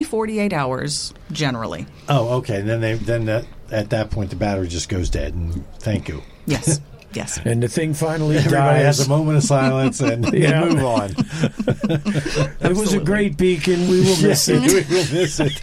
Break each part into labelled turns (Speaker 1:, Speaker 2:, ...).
Speaker 1: 48 hours, generally.
Speaker 2: Oh, okay. At that point, the battery just goes dead, and thank you.
Speaker 1: Yes. Yes.
Speaker 3: And the thing finally
Speaker 2: Everybody
Speaker 3: dies.
Speaker 2: has a moment of silence and
Speaker 3: Yeah.
Speaker 2: move on.
Speaker 3: It was a great beacon. We will miss it.
Speaker 2: We will miss it.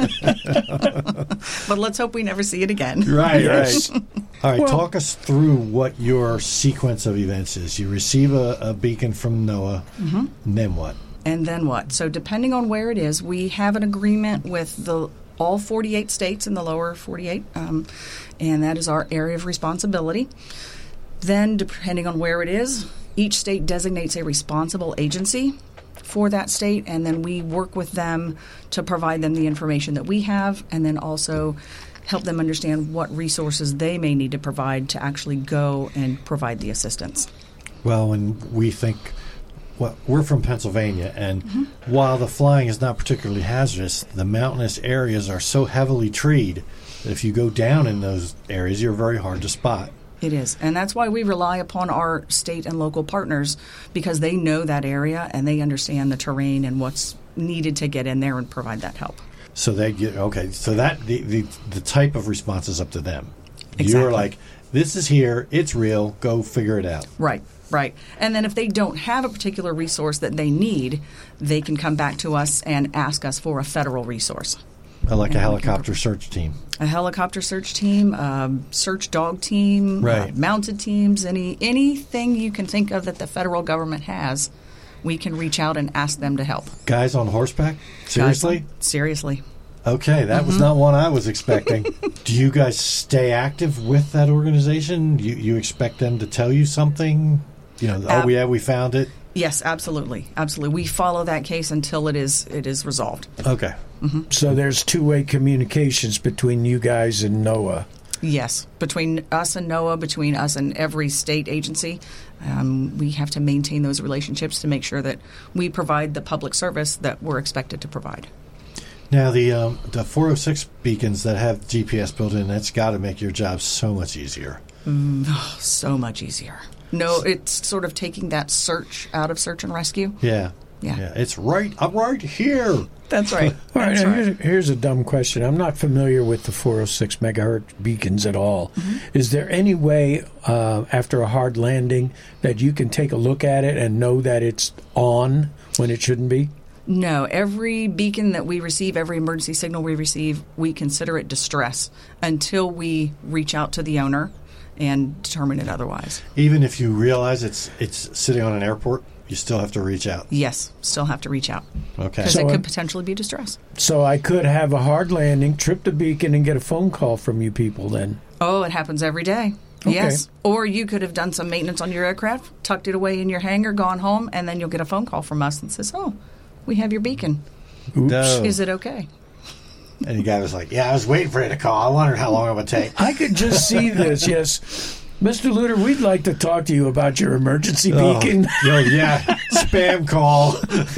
Speaker 1: But let's hope we never see it again.
Speaker 2: Right,
Speaker 3: Yes.
Speaker 2: right. All right,
Speaker 3: Well-
Speaker 2: talk us through what your sequence of events is. You receive a beacon from NOAA, and then what?
Speaker 1: And then what? So depending on where it is, we have an agreement with all 48 states in the lower 48, and that is our area of responsibility. Then, depending on where it is, each state designates a responsible agency for that state, and then we work with them to provide them the information that we have, and then also help them understand what resources they may need to provide to actually go and provide the assistance.
Speaker 2: Well, when we think, we're from Pennsylvania, and while the flying is not particularly hazardous, the mountainous areas are so heavily treed that if you go down in those areas, you're very hard to spot.
Speaker 1: It is. And that's why we rely upon our state and local partners, because they know that area and they understand the terrain and what's needed to get in there and provide that help.
Speaker 2: So they get, so that the type of response is up to them.
Speaker 1: Exactly.
Speaker 2: You're like, this is here, it's real, go figure it out.
Speaker 1: Right. Right. And then if they don't have a particular resource that they need, they can come back to us and ask us for a federal resource.
Speaker 2: Like a helicopter search team.
Speaker 1: A helicopter search team, search dog team,
Speaker 2: Right.
Speaker 1: mounted teams, anything you can think of that the federal government has, we can reach out and ask them to help.
Speaker 2: Guys on horseback? Seriously?
Speaker 1: Seriously.
Speaker 2: Okay, that was not one I was expecting. Do you guys stay active with that organization? You expect them to tell you something? We found it?
Speaker 1: Yes, absolutely. Absolutely. We follow that case until it is resolved.
Speaker 2: Okay.
Speaker 3: So there's two-way communications between you guys and NOAA.
Speaker 1: Yes. Between us and NOAA, between us and every state agency, we have to maintain those relationships to make sure that we provide the public service that we're expected to provide.
Speaker 2: Now, the 406 beacons that have GPS built in, that's got to make your job so much easier.
Speaker 1: So much easier. No, it's sort of taking that search out of search and rescue.
Speaker 2: Yeah.
Speaker 1: Yeah.
Speaker 2: It's right. I'm right here.
Speaker 1: That's right.
Speaker 3: All right,
Speaker 1: That's
Speaker 3: now
Speaker 1: right.
Speaker 3: here's a dumb question. I'm not familiar with the 406 megahertz beacons at all. Is there any way, after a hard landing, that you can take a look at it and know that it's on when it shouldn't be?
Speaker 1: No, every beacon that we receive, every emergency signal we receive, we consider it distress until we reach out to the owner and determine it otherwise.
Speaker 2: Even if you realize it's sitting on an airport, you still have to reach out.
Speaker 1: Yes, still have to reach out.
Speaker 2: Okay.
Speaker 1: Because
Speaker 3: So
Speaker 1: it could potentially be distress.
Speaker 3: So I could have a hard landing, trip the beacon, and get a phone call from you people then.
Speaker 1: Oh, it happens every day.
Speaker 3: Okay.
Speaker 1: Yes. Or you could have done some maintenance on your aircraft, tucked it away in your hangar, gone home, and then you'll get a phone call from us and says, oh, we have your beacon.
Speaker 3: Oops.
Speaker 2: No.
Speaker 1: Is it okay?
Speaker 2: And the guy was like, yeah, I was waiting for you to call. I wondered how long it would take.
Speaker 3: I could just see this, yes. Mr. Luter, we'd like to talk to you about your emergency beacon.
Speaker 2: Yeah, spam call.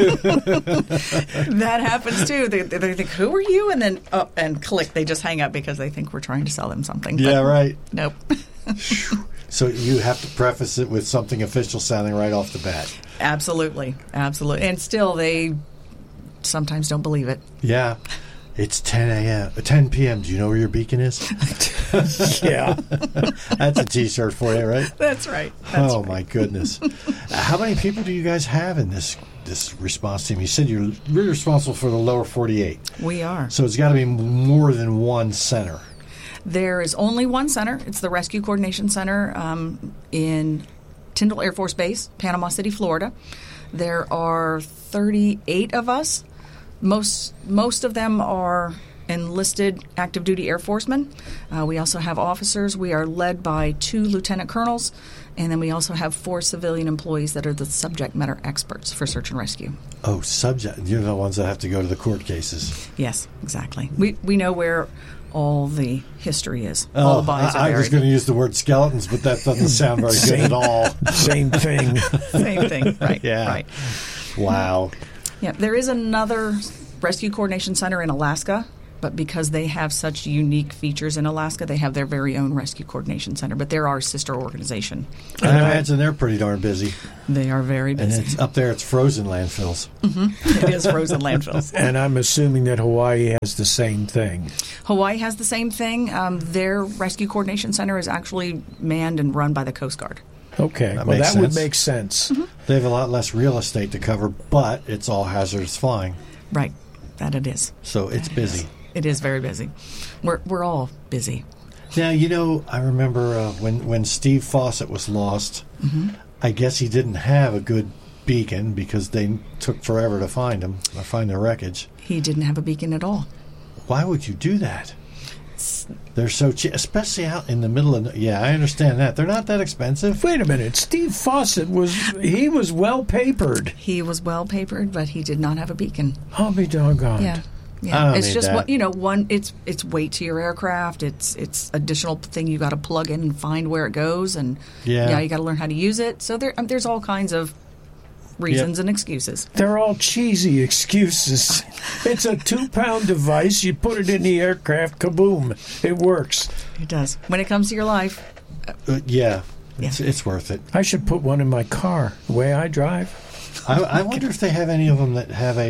Speaker 1: That happens too. They think, who are you? And then and click. They just hang up because they think we're trying to sell them something. But
Speaker 2: Yeah, right.
Speaker 1: Nope.
Speaker 2: So you have to preface it with something official sounding right off the bat.
Speaker 1: Absolutely. Absolutely. And still, they sometimes don't believe it.
Speaker 2: Yeah. It's 10 p.m. Do you know where your beacon is?
Speaker 3: Yeah.
Speaker 2: That's a T-shirt for you, right?
Speaker 1: That's right.
Speaker 2: My goodness. How many people do you guys have in this response team? You said you're responsible for the lower 48.
Speaker 1: We are.
Speaker 2: So it's got to be more than one center.
Speaker 1: There is only one center. It's the Rescue Coordination Center in Tyndall Air Force Base, Panama City, Florida. There are 38 of us. Most of them are enlisted active duty Air Forcemen. We also have officers. We are led by 2 lieutenant colonels, and then we also have 4 civilian employees that are the subject matter experts for search and rescue.
Speaker 2: Oh, subject. You're the ones that have to go to the court cases.
Speaker 1: Yes, exactly. We know where all the history is. All the bodies are
Speaker 2: I
Speaker 1: buried.
Speaker 2: was going to use the word skeletons, but that doesn't sound very good at all.
Speaker 3: Same thing.
Speaker 1: Same thing. Right.
Speaker 2: Yeah.
Speaker 1: Right.
Speaker 2: Wow.
Speaker 1: Yeah, there is another rescue coordination center in Alaska But because they have such unique features in Alaska, they have their very own rescue coordination center. But they're our sister organization.
Speaker 2: I imagine they're pretty darn busy.
Speaker 1: They are very busy.
Speaker 2: And it's up there, it's frozen landfills.
Speaker 1: Mm-hmm. It is frozen landfills.
Speaker 3: And I'm assuming that Hawaii has the same thing.
Speaker 1: Hawaii has the same thing. Their rescue coordination center is actually manned and run by the Coast Guard.
Speaker 3: Okay,
Speaker 2: That
Speaker 3: well,
Speaker 2: makes
Speaker 3: that would
Speaker 2: sense.
Speaker 3: make sense.
Speaker 1: Mm-hmm.
Speaker 2: They have a lot less real estate to cover, but it's all hazardous flying.
Speaker 1: Right. That it is.
Speaker 2: So it's busy.
Speaker 1: It is very busy. We're all busy.
Speaker 2: Now, I remember when Steve Fawcett was lost, I guess he didn't have a good beacon because they took forever to find him, or find their wreckage.
Speaker 1: He didn't have a beacon at all.
Speaker 2: Why would you do that? They're so cheap, especially out in the middle of... Yeah, I understand that. They're not that expensive.
Speaker 3: Wait a minute. Steve Fawcett was well papered.
Speaker 1: He was well papered, but he did not have a beacon.
Speaker 3: I'll be doggone.
Speaker 1: Yeah.
Speaker 2: I
Speaker 1: Yeah,
Speaker 2: don't
Speaker 1: it's
Speaker 2: need
Speaker 1: just
Speaker 2: that.
Speaker 1: one. It's weight to your aircraft. It's additional thing you got to plug in and find where it goes, and
Speaker 2: Yeah.
Speaker 1: you got to learn how to use it. So there's all kinds of reasons and excuses.
Speaker 3: They're all cheesy excuses. It's a 2-pound device. You put it in the aircraft, kaboom. It works.
Speaker 1: It does. When it comes to your life,
Speaker 2: Yeah, it's worth it.
Speaker 3: I should put one in my car, the way I drive.
Speaker 2: I wonder if they have any of them that have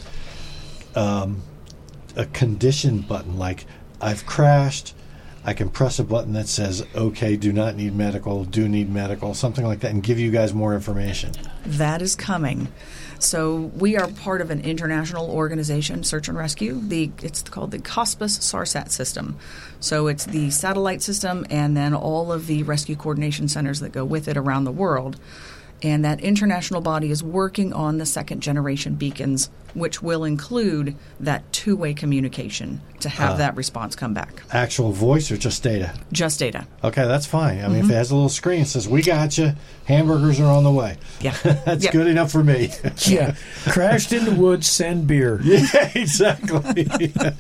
Speaker 2: a condition button, like I've crashed. I can press a button that says, okay, do not need medical, do need medical, something like that, and give you guys more information.
Speaker 1: that is coming. So we are part of an international organization, Search and Rescue. It's called the COSPAS SARSAT system. So it's the satellite system and then all of the rescue coordination centers that go with it around the world. And that international body is working on the second-generation beacons, which will include that two-way communication to have that response come back.
Speaker 2: Actual voice or just data?
Speaker 1: Just data.
Speaker 2: Okay, that's fine. I mean, if it has a little screen that says, we got you, hamburgers are on the way.
Speaker 1: Yeah.
Speaker 2: That's
Speaker 1: Yep.
Speaker 2: good enough for me.
Speaker 3: Yeah. Crashed in the woods, send beer.
Speaker 2: Yeah, exactly.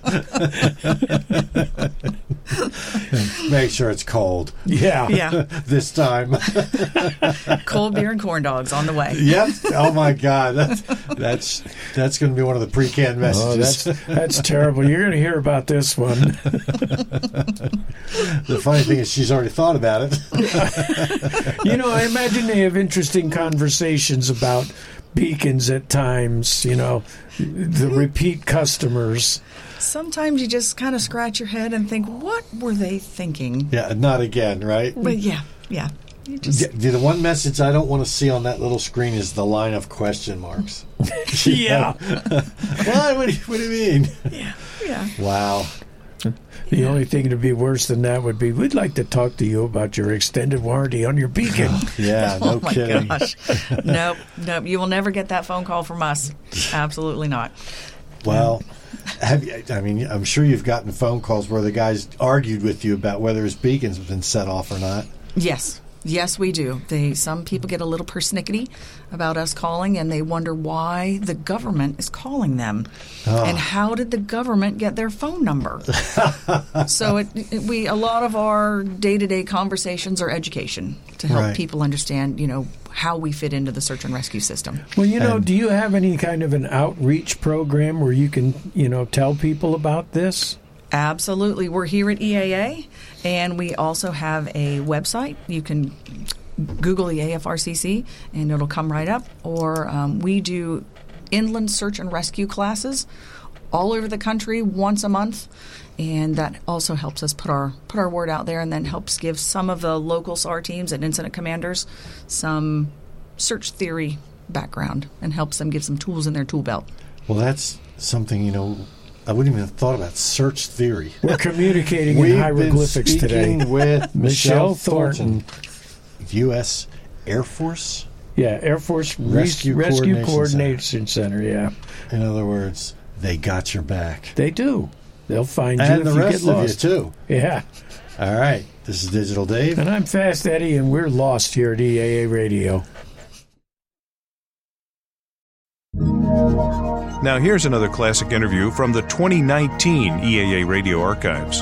Speaker 2: Make sure it's cold
Speaker 3: Yeah.
Speaker 1: Yeah.
Speaker 2: this time.
Speaker 1: Cold beer and corn dogs on the way.
Speaker 2: Yep. Oh my God, that's going to be one of the pre-canned
Speaker 3: Oh,
Speaker 2: messages.
Speaker 3: that's terrible. You're going to hear about this one.
Speaker 2: The funny thing is, she's already thought about it.
Speaker 3: I imagine they have interesting conversations about beacons at times, the repeat customers.
Speaker 1: Sometimes you just kind of scratch your head and think, what were they thinking?
Speaker 2: Yeah, not again, right?
Speaker 1: But yeah. You just,
Speaker 2: The one message I don't want to see on that little screen is the line of question marks.
Speaker 3: Yeah.
Speaker 2: What? What do you mean?
Speaker 1: yeah.
Speaker 2: Wow.
Speaker 3: The only thing to be worse than that would be, we'd like to talk to you about your extended warranty on your beacon.
Speaker 2: Yeah, no
Speaker 1: Oh my
Speaker 2: kidding.
Speaker 1: gosh. Nope. You will never get that phone call from us. Absolutely not.
Speaker 2: Well, I'm sure you've gotten phone calls where the guys argued with you about whether his beacon's been set off or not.
Speaker 1: Yes, we do. Some people get a little persnickety about us calling, and they wonder why the government is calling them, and how did the government get their phone number? So a lot of our day-to-day conversations are education to help
Speaker 2: Right.
Speaker 1: people understand, how we fit into the search and rescue system.
Speaker 3: Well, do you have any kind of an outreach program where you can, tell people about this?
Speaker 1: Absolutely. We're here at EAA, and we also have a website. You can Google the AFRCC, and it'll come right up. Or we do inland search and rescue classes all over the country once a month, and that also helps us put our word out there, and then helps give some of the local SAR teams and incident commanders some search theory background, and helps them give some tools in their tool belt.
Speaker 2: Well, that's something, I wouldn't even have thought about search theory.
Speaker 3: We're communicating
Speaker 2: We've
Speaker 3: in hieroglyphics
Speaker 2: been speaking
Speaker 3: today.
Speaker 2: with
Speaker 3: Michelle
Speaker 2: Michelle
Speaker 3: Thornton.
Speaker 2: U.S. Air Force.
Speaker 3: Yeah, Air Force
Speaker 2: Rescue
Speaker 3: Rescue
Speaker 2: Coordination
Speaker 3: Coordination Center, yeah.
Speaker 2: In other words, they got your back.
Speaker 3: They do. They'll find you
Speaker 2: And
Speaker 3: if
Speaker 2: the
Speaker 3: you
Speaker 2: rest
Speaker 3: get
Speaker 2: of you,
Speaker 3: lost.
Speaker 2: too.
Speaker 3: Yeah.
Speaker 2: All right. This is Digital Dave.
Speaker 3: And I'm Fast Eddie, and we're lost here at EAA Radio.
Speaker 4: Now here's another classic interview from the 2019 EAA Radio Archives.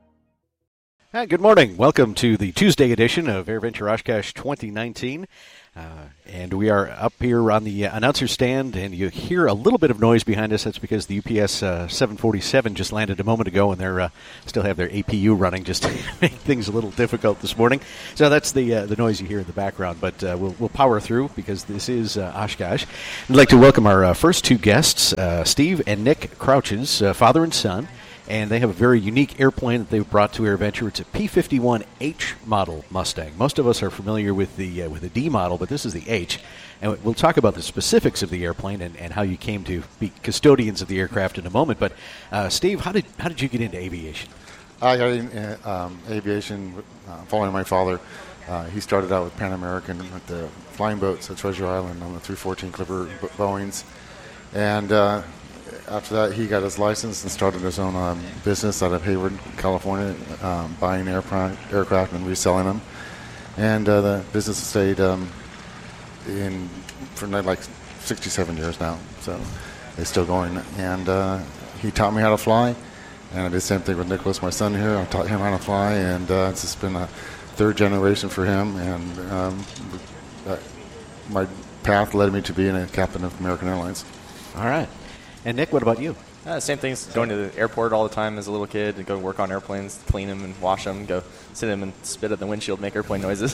Speaker 5: Hi, good morning. Welcome to the Tuesday edition of AirVenture Oshkosh 2019. And we are up here on the announcer stand, and you hear a little bit of noise behind us. That's because the UPS 747 just landed a moment ago, and they're still have their APU running just to make things a little difficult this morning. So that's the noise you hear in the background. But we'll power through because this is Oshkosh. I'd like to welcome our first two guests, Steve and Nick Crouches, father and son. And they have a very unique airplane that they've brought to AirVenture. It's a P-51H model Mustang. Most of us are familiar with the D model, but this is the H. And we'll talk about the specifics of the airplane and how you came to be custodians of the aircraft in a moment. But Steve, how did you get into aviation?
Speaker 6: I got in aviation following my father. He started out with Pan American with the flying boats at Treasure Island on the 314 Clipper Boeings. And after that, he got his license and started his own business out of Hayward, California, buying aircraft and reselling them. And the business stayed in for like 67 years now, so it's still going. And he taught me how to fly, and I did the same thing with Nicholas, my son here. I taught him how to fly, and it's just been a third generation for him. And my path led me to being a captain of American Airlines.
Speaker 5: All right. And Nick, what about you?
Speaker 7: Same things, going to the airport all the time as a little kid, and go work on airplanes, clean them and wash them, go sit them and spit at the windshield, make airplane noises.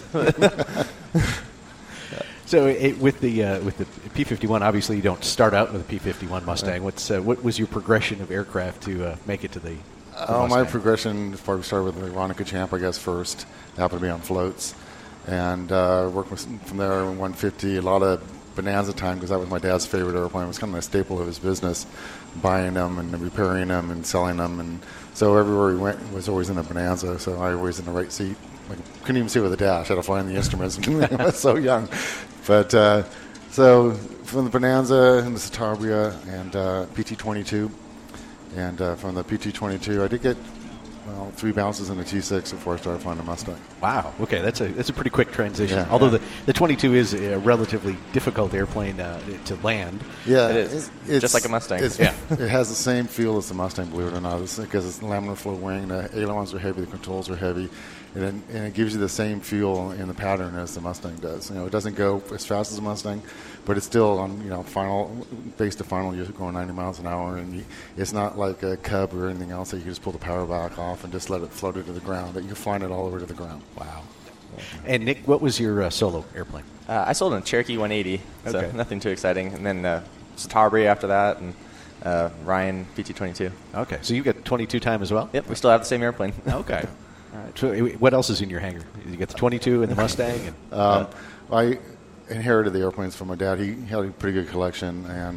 Speaker 5: So with the P-51, obviously you don't start out with a P-51 Mustang. What was your progression of aircraft to make it to the Mustang?
Speaker 6: My progression probably started with the Veronica Champ, I guess, first. Happened to be on floats. And worked from there in 150, a lot of Bonanza time, because that was my dad's favorite airplane. It was kind of a staple of his business, buying them and repairing them and selling them. And so everywhere he went was always in a Bonanza, so I was always in the right seat. I couldn't even see with a dash. I had to fly in the instruments. I was so young. But so from the Bonanza and the Citabria and PT-22, and from the PT-22, I did get 3 bounces in the T6 before I started flying the Mustang.
Speaker 5: Wow. Okay, that's a pretty quick transition.
Speaker 6: Yeah.
Speaker 5: Although the 22 is a relatively difficult airplane to land.
Speaker 6: Yeah,
Speaker 7: It is. Just like a Mustang.
Speaker 6: It has the same feel as the Mustang, believe it or not. It's because it's laminar flow wing. The ailerons are heavy. The controls are heavy. And it gives you the same feel in the pattern as the Mustang does. It doesn't go as fast as a Mustang, but it's still on final base to final. You're going 90 miles an hour, and it's not like a Cub or anything else that you can just pull the power back off and just let it float it to the ground. That you can fly it all over to the ground.
Speaker 5: Wow. And Nick, what was your solo airplane?
Speaker 7: I sold a Cherokee 180, so
Speaker 5: Okay.
Speaker 7: nothing too exciting. And then Citabria after that, and Ryan PT-22.
Speaker 5: Okay, so you got 22 time as well?
Speaker 7: Yep, we still have the same airplane.
Speaker 5: Okay. All right. So what else is in your hangar? You got the 22 and the Mustang? And,
Speaker 6: I inherited the airplanes from my dad. He had a pretty good collection, and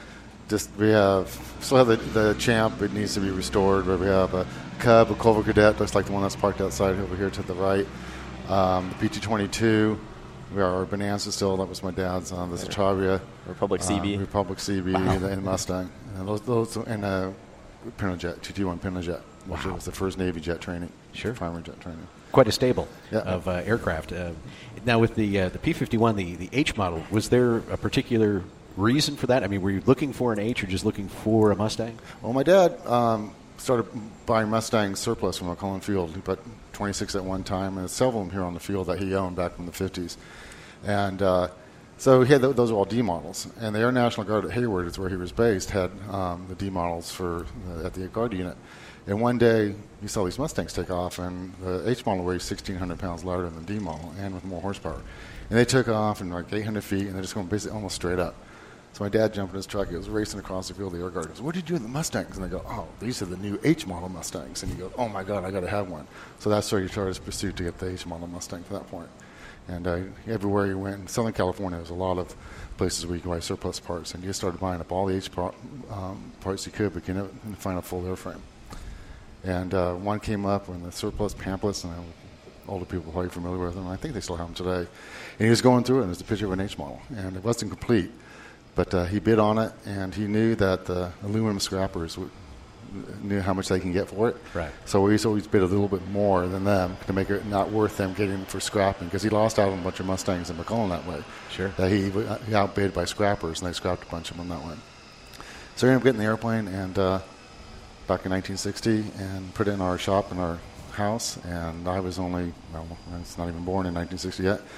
Speaker 6: still have the Champ. It needs to be restored. We have a Cub, a Culver Cadet, just like the one that's parked outside over here to the right. The PT-22. We are our Bonanza still. That was my dad's. The Citabria,
Speaker 7: Republic CB.
Speaker 6: Republic CB, and Mustang, and those and Pinojet, TT-1 Pinojet, which was the first Navy jet training.
Speaker 5: Sure.
Speaker 6: Primary jet training.
Speaker 5: quite a stable
Speaker 6: Yeah.
Speaker 5: of aircraft. Now, with the P-51, the H model, was there a particular reason for that? I mean, were you looking for an H or just looking for a Mustang?
Speaker 6: Well, my dad started buying Mustangs surplus from McClellan Field. He bought 26 at one time, and there's several of them here on the field that he owned back from the 50s. And so he had those are all D models. And the Air National Guard at Hayward, is where he was based, had the D models at the Guard unit. And one day, you saw these Mustangs take off, and the H model weighs 1,600 pounds lighter than the D model, and with more horsepower. And they took off in like 800 feet, and they're just going basically almost straight up. So my dad jumped in his truck. He was racing across the field. The Air Guard goes, "What did you do with the Mustangs?" And they go, "Oh, these are the new H model Mustangs." And he goes, "Oh my God, I got to have one." So that's where he started his pursuit to get the H model Mustang from that point. And everywhere he went, in Southern California, there's a lot of places where you can buy surplus parts. And he just started buying up all the H parts he could, but you never find a full airframe. And one came up in the surplus pamphlets, and older people are probably familiar with them. I think they still have them today. And he was going through it, and there's a picture of an H model. And it wasn't complete, but he bid on it, and he knew that the aluminum scrappers knew how much they can get for it.
Speaker 5: Right.
Speaker 6: So we always bid a little bit more than them to make it not worth them getting it for scrapping, because he lost out on a bunch of Mustangs in McClellan that way.
Speaker 5: Sure.
Speaker 6: That he outbid by scrappers, and they scrapped a bunch of them that way. So we ended up getting the airplane and back in 1960 and put it in our shop in our house. And I was only, well, I was not even born in 1960 yet.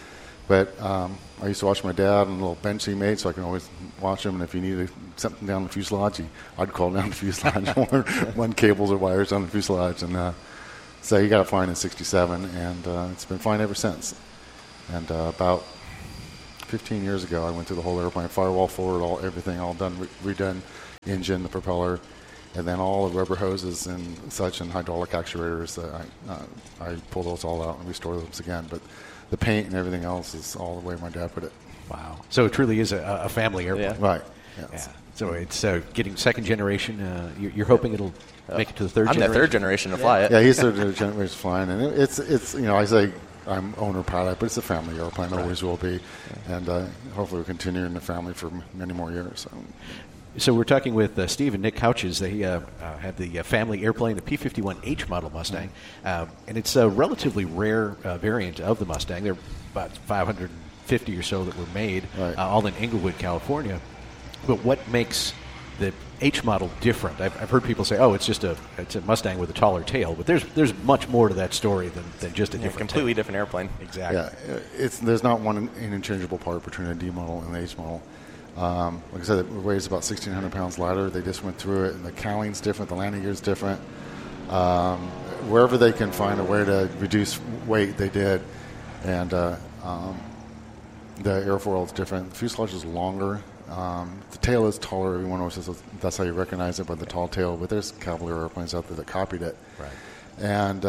Speaker 6: But I used to watch my dad on a little bench he made, so I can always watch him. And if he needed something down the fuselage, I'd call down the fuselage, run cables or wires down the fuselage. And so he got it flying in '67, and it's been flying ever since. And about 15 years ago, I went through the whole airplane, firewall forward, everything all done, redone, engine, the propeller, and then all the rubber hoses and such, and hydraulic actuators. I pull those all out and restore those again. But the paint and everything else is all the way my dad put it.
Speaker 5: Wow. So it truly is a family airplane.
Speaker 7: Yeah.
Speaker 6: Right.
Speaker 5: Yeah. So it's getting second generation. You're hoping it'll make it to the third generation?
Speaker 7: I'm the third generation to fly it.
Speaker 6: Yeah, he's third generation flying. And it's I say I'm owner pilot, but it's a family airplane, always will be. And hopefully we'll continue in the family for many more years.
Speaker 5: So we're talking with Steve and Nick Couches. They have the family airplane, the P-51H model Mustang, and it's a relatively rare variant of the Mustang. There are about 550 or so that were made, all in Inglewood, California. But what makes the H model different? I've heard people say, "Oh, it's a Mustang with a taller tail," but there's much more to that story than just a
Speaker 7: completely different airplane.
Speaker 5: Exactly.
Speaker 6: Yeah, there's not one interchangeable part between a D model and the H model. Like I said, it weighs about 1,600 pounds lighter. They just went through it, and the cowling's different, the landing gear's different. Wherever they can find a way to reduce weight, they did. And the airfoil is different. The fuselage is longer. The tail is taller. Everyone always says that's how you recognize it by the tall tail, but there's Cavalier airplanes out there that copied it.
Speaker 5: Right.
Speaker 6: And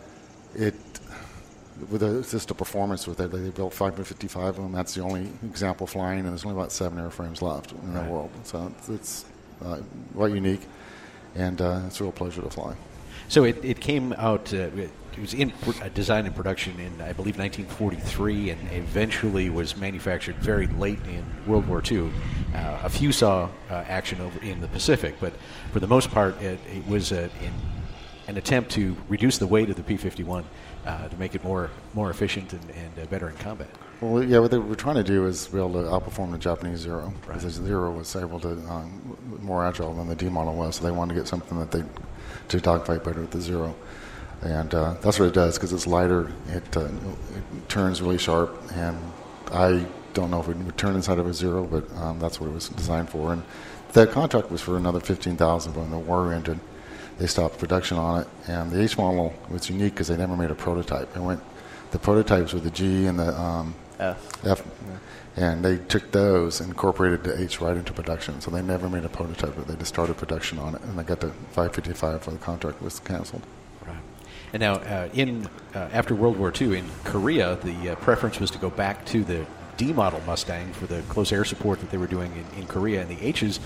Speaker 6: with just a performance with it, they built 555 of them. That's the only example flying, and there's only about 7 airframes left in the world. So it's quite unique, and it's a real pleasure to fly.
Speaker 5: So it came out, it was in design and production in, I believe, 1943, and eventually was manufactured very late in World War II. A few saw action over in the Pacific, but for the most part, it was in an attempt to reduce the weight of the P-51 to make it more efficient and better in combat.
Speaker 6: Well, yeah, what they were trying to do is be able to outperform the Japanese Zero, because the Zero was able to more agile than the D model was, so they wanted to get something that to dogfight better with the Zero. And that's what it does, because it's lighter, it turns really sharp, and I don't know if it would turn inside of a Zero, but that's what it was designed for. And that contract was for another $15,000, but when the war ended, they stopped production on it. And the H model was unique because they never made a prototype. The prototypes were the G and the F. And they took those and incorporated the H right into production. So they never made a prototype, but they just started production on it. And they got to 555 before the contract was canceled.
Speaker 5: Right. And now, after World War II, in Korea, the preference was to go back to the D model Mustang for the close air support that they were doing in Korea. And the H's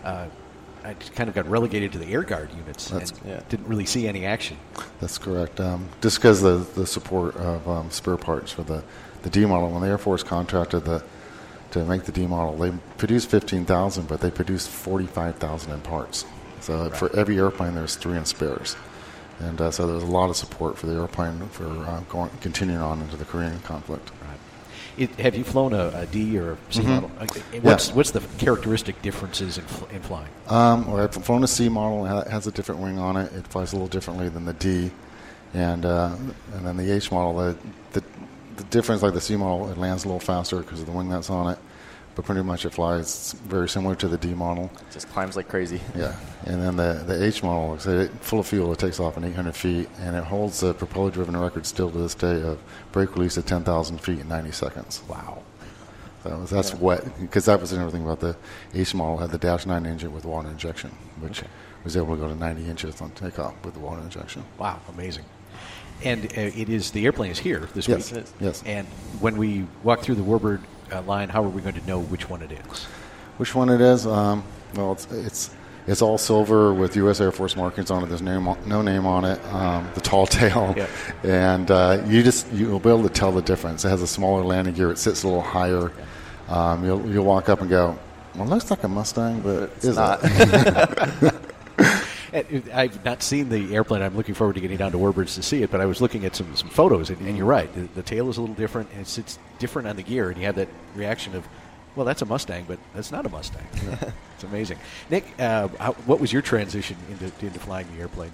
Speaker 5: I kind of got relegated to the Air Guard units and didn't really see any action.
Speaker 6: That's correct. Just because the support of spare parts for the D model, when the Air Force contracted to make the D model, they produced 15,000, but they produced 45,000 in parts. So for every airplane, there's 3 in spares. And so there's a lot of support for the airplane for continuing on into the Korean conflict.
Speaker 5: Have you flown a D or a C model? What's the characteristic differences in flying?
Speaker 6: Well, I've flown a C model. It has a different wing on it. It flies a little differently than the D. And then the H model, the difference, like the C model, it lands a little faster because of the wing that's on it. But pretty much it flies very similar to the D model.
Speaker 7: It just climbs like crazy.
Speaker 6: Yeah. And then the H model, full of fuel, it takes off in 800 feet, and it holds the propeller-driven record still to this day of brake release at 10,000 feet in 90 seconds.
Speaker 5: Wow.
Speaker 6: So that's wet, because that was another thing about the H model, had the Dash 9 engine with water injection, which was able to go to 90 inches on takeoff with the water injection.
Speaker 5: Wow, amazing. And the airplane is here this week.
Speaker 6: Yes.
Speaker 5: And when we walk through the Warbird line, how are we going to know which one it is?
Speaker 6: Which one it is? Well, it's all silver with U.S. Air Force markings on it. There's no name on it. The tall tail, and you'll be able to tell the difference. It has a smaller landing gear. It sits a little higher. You'll walk up and go, well, it looks like a Mustang, but
Speaker 7: it's not.
Speaker 5: I've not seen the airplane. I'm looking forward to getting down to Warbirds to see it, but I was looking at some photos, and you're right. The tail is a little different, and it sits different on the gear, and you have that reaction of, well, that's a Mustang, but that's not a Mustang. It's amazing. Nick, what was your transition into flying the airplane?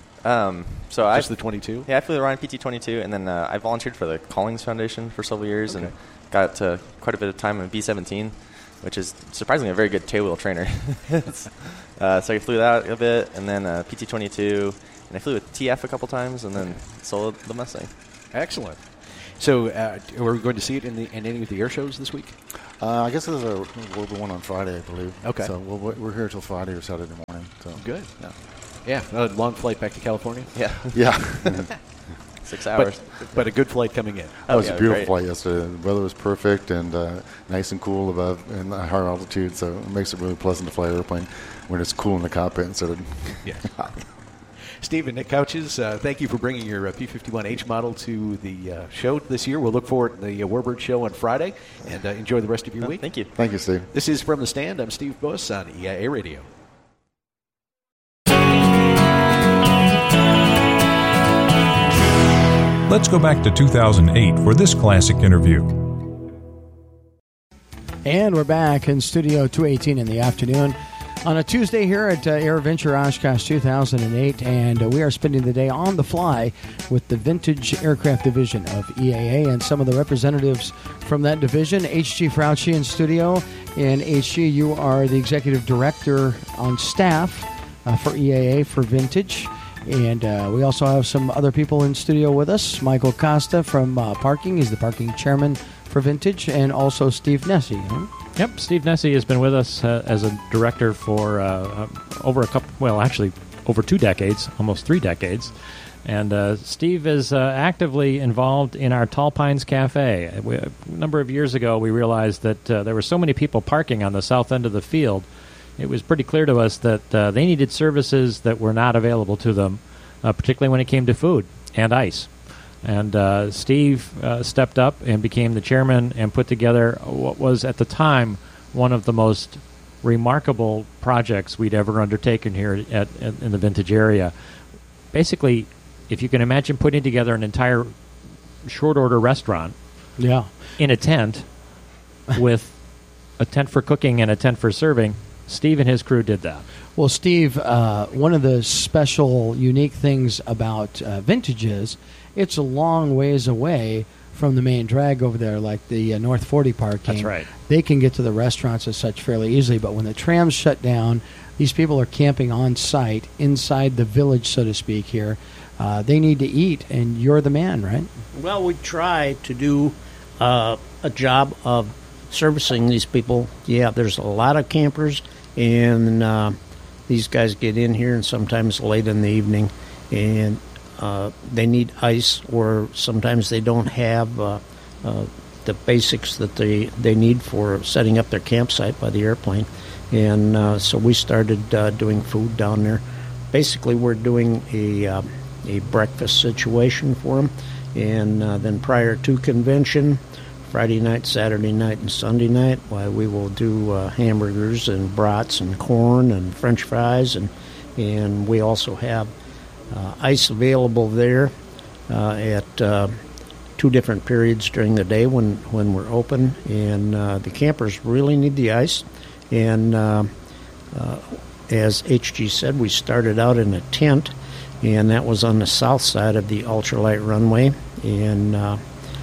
Speaker 5: Just the 22?
Speaker 7: Yeah, I flew the Ryan PT-22, and then I volunteered for the Collings Foundation for several years, and got quite a bit of time in B-17, which is surprisingly a very good tailwheel trainer. So I flew that a bit, and then PT-22, and I flew with TF a couple times, and then soloed the Mustang.
Speaker 5: Excellent. So are we going to see it in any of the air shows this week?
Speaker 6: I guess there's a World War I on Friday, I believe.
Speaker 5: Okay.
Speaker 6: So we're here till Friday or Saturday morning. So.
Speaker 5: Good. Yeah, long flight back to California?
Speaker 7: Yeah.
Speaker 6: Yeah.
Speaker 7: 6 hours.
Speaker 5: But a good flight coming in.
Speaker 6: That was a beautiful
Speaker 7: great.
Speaker 6: flight yesterday. The weather was perfect and nice and cool above in the higher altitude, so it makes it really pleasant to fly an airplane when it's cool in the cockpit instead of hot.
Speaker 5: Steve and Nick Couches, thank you for bringing your P-51H model to the show this year. We'll look forward to the Warbird show on Friday, and enjoy the rest of your week.
Speaker 7: Thank you.
Speaker 6: Thank you, Steve.
Speaker 5: This is From the Stand. I'm Steve Buss on EIA Radio.
Speaker 4: Let's go back to 2008 for this classic interview.
Speaker 8: And we're back in Studio 218 in the afternoon on a Tuesday here at AirVenture Oshkosh 2008, and we are spending the day on the fly with the Vintage Aircraft Division of EAA and some of the representatives from that division. H.G. Frautschi in studio, and H.G., you are the Executive Director on staff for EAA for Vintage. And we also have some other people in studio with us. Michael Costa from Parking. He's the Parking Chairman for Vintage. And also Steve Nesi. Huh?
Speaker 9: Yep, Steve Nesi has been with us as a director for over 2 decades, almost 3 decades. And Steve is actively involved in our Tall Pines Cafe. A number of years ago, we realized that there were so many people parking on the south end of the field. It was pretty clear to us that they needed services that were not available to them, particularly when it came to food and ice. And Steve stepped up and became the chairman and put together what was, at the time, one of the most remarkable projects we'd ever undertaken here in the Vintage area. Basically, if you can imagine putting together an entire short-order restaurant in a tent with a tent for cooking and a tent for serving, Steve and his crew did that.
Speaker 8: Well, Steve, one of the special, unique things about Vintage is it's a long ways away from the main drag over there, like the North 40 parking.
Speaker 9: That's right.
Speaker 8: They can get to the restaurants as such fairly easily, but when the trams shut down, these people are camping on site, inside the village, so to speak, here. They need to eat, and you're the man, right?
Speaker 10: Well, we try to do a job of servicing these people. Yeah, there's a lot of campers, and these guys get in here, and sometimes late in the evening, and they need ice, or sometimes they don't have the basics that they need for setting up their campsite by the airplane. And so we started doing food down there. Basically, we're doing a breakfast situation for them. And then prior to convention, Friday night, Saturday night, and Sunday night, we will do hamburgers and brats and corn and French fries. And we also have ice available there at 2 different periods during the day when we're open. And the campers really need the ice. And as HG said, we started out in a tent, and that was on the south side of the ultralight runway. And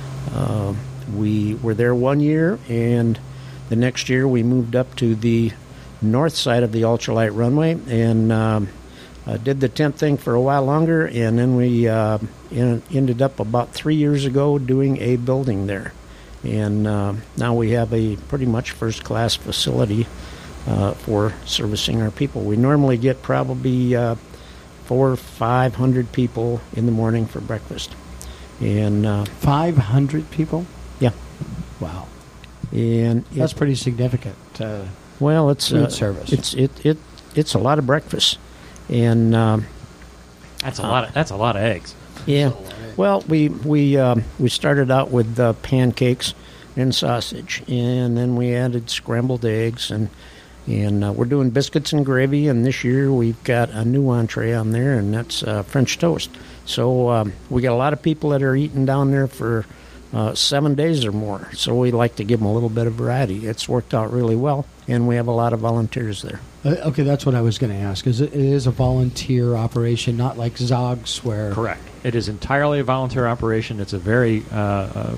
Speaker 10: we were there 1 year, and the next year we moved up to the north side of the ultralight runway and did the tent thing for a while longer, and then we ended up about 3 years ago doing a building there. And now we have a pretty much first-class facility for servicing our people. We normally get probably 400 or 500 people in the morning for breakfast. And
Speaker 8: 500 people?
Speaker 10: Yeah.
Speaker 8: Wow.
Speaker 10: And
Speaker 8: that's pretty significant.
Speaker 10: Well, it's
Speaker 8: food service.
Speaker 10: It's a lot of breakfast, and
Speaker 9: that's a lot of eggs.
Speaker 10: Yeah. Well, we started out with pancakes and sausage, and then we added scrambled eggs, and we're doing biscuits and gravy. And this year we've got a new entree on there, and that's French toast. So we got a lot of people that are eating down there for 7 days or more. So we like to give them a little bit of variety. It's worked out really well, and we have a lot of volunteers there.
Speaker 8: Okay, that's what I was going to ask. It is a volunteer operation, not like Zogs, where...
Speaker 9: Correct. It is entirely a volunteer operation. It's a very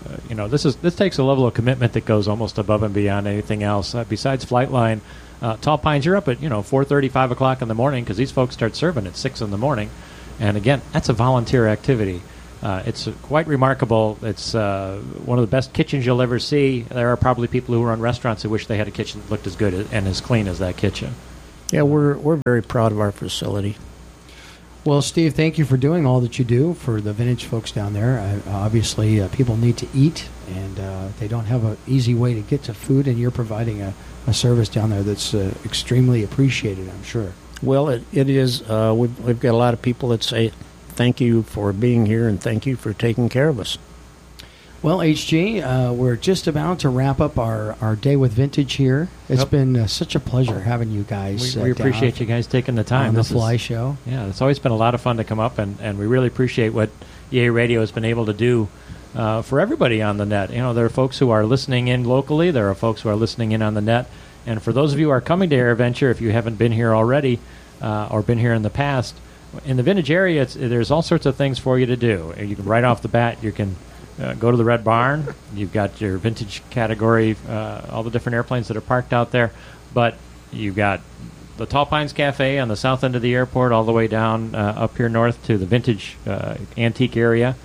Speaker 9: this takes a level of commitment that goes almost above and beyond anything else. Besides Flightline, Tall Pines, you're up at 4:30, 5 o'clock in the morning because these folks start serving at 6 in the morning, and again, that's a volunteer activity. It's quite remarkable. It's one of the best kitchens you'll ever see. There are probably people who run restaurants who wish they had a kitchen that looked as good and as clean as that kitchen.
Speaker 10: Yeah, we're very proud of our facility.
Speaker 8: Well, Steve, thank you for doing all that you do for the vintage folks down there. Obviously, people need to eat, and they don't have an easy way to get to food, and you're providing a service down there that's extremely appreciated, I'm sure.
Speaker 10: Well, it is. We've got a lot of people that say thank you for being here and thank you for taking care of us.
Speaker 8: Well, HG, we're just about to wrap up our day with Vintage here. It's been such a pleasure having you guys.
Speaker 9: We appreciate you guys taking the time.
Speaker 8: On the Fly Show.
Speaker 9: Yeah, it's always been a lot of fun to come up, and we really appreciate what EA Radio has been able to do for everybody on the net. There are folks who are listening in locally. There are folks who are listening in on the net. And for those of you who are coming to AirVenture, if you haven't been here already or been here in the past, in the Vintage area, there's all sorts of things for you to do. You can right off the bat, you can go to the Red Barn. You've got your vintage category, all the different airplanes that are parked out there. But you've got the Tall Pines Cafe on the south end of the airport all the way down up here north to the vintage antique area.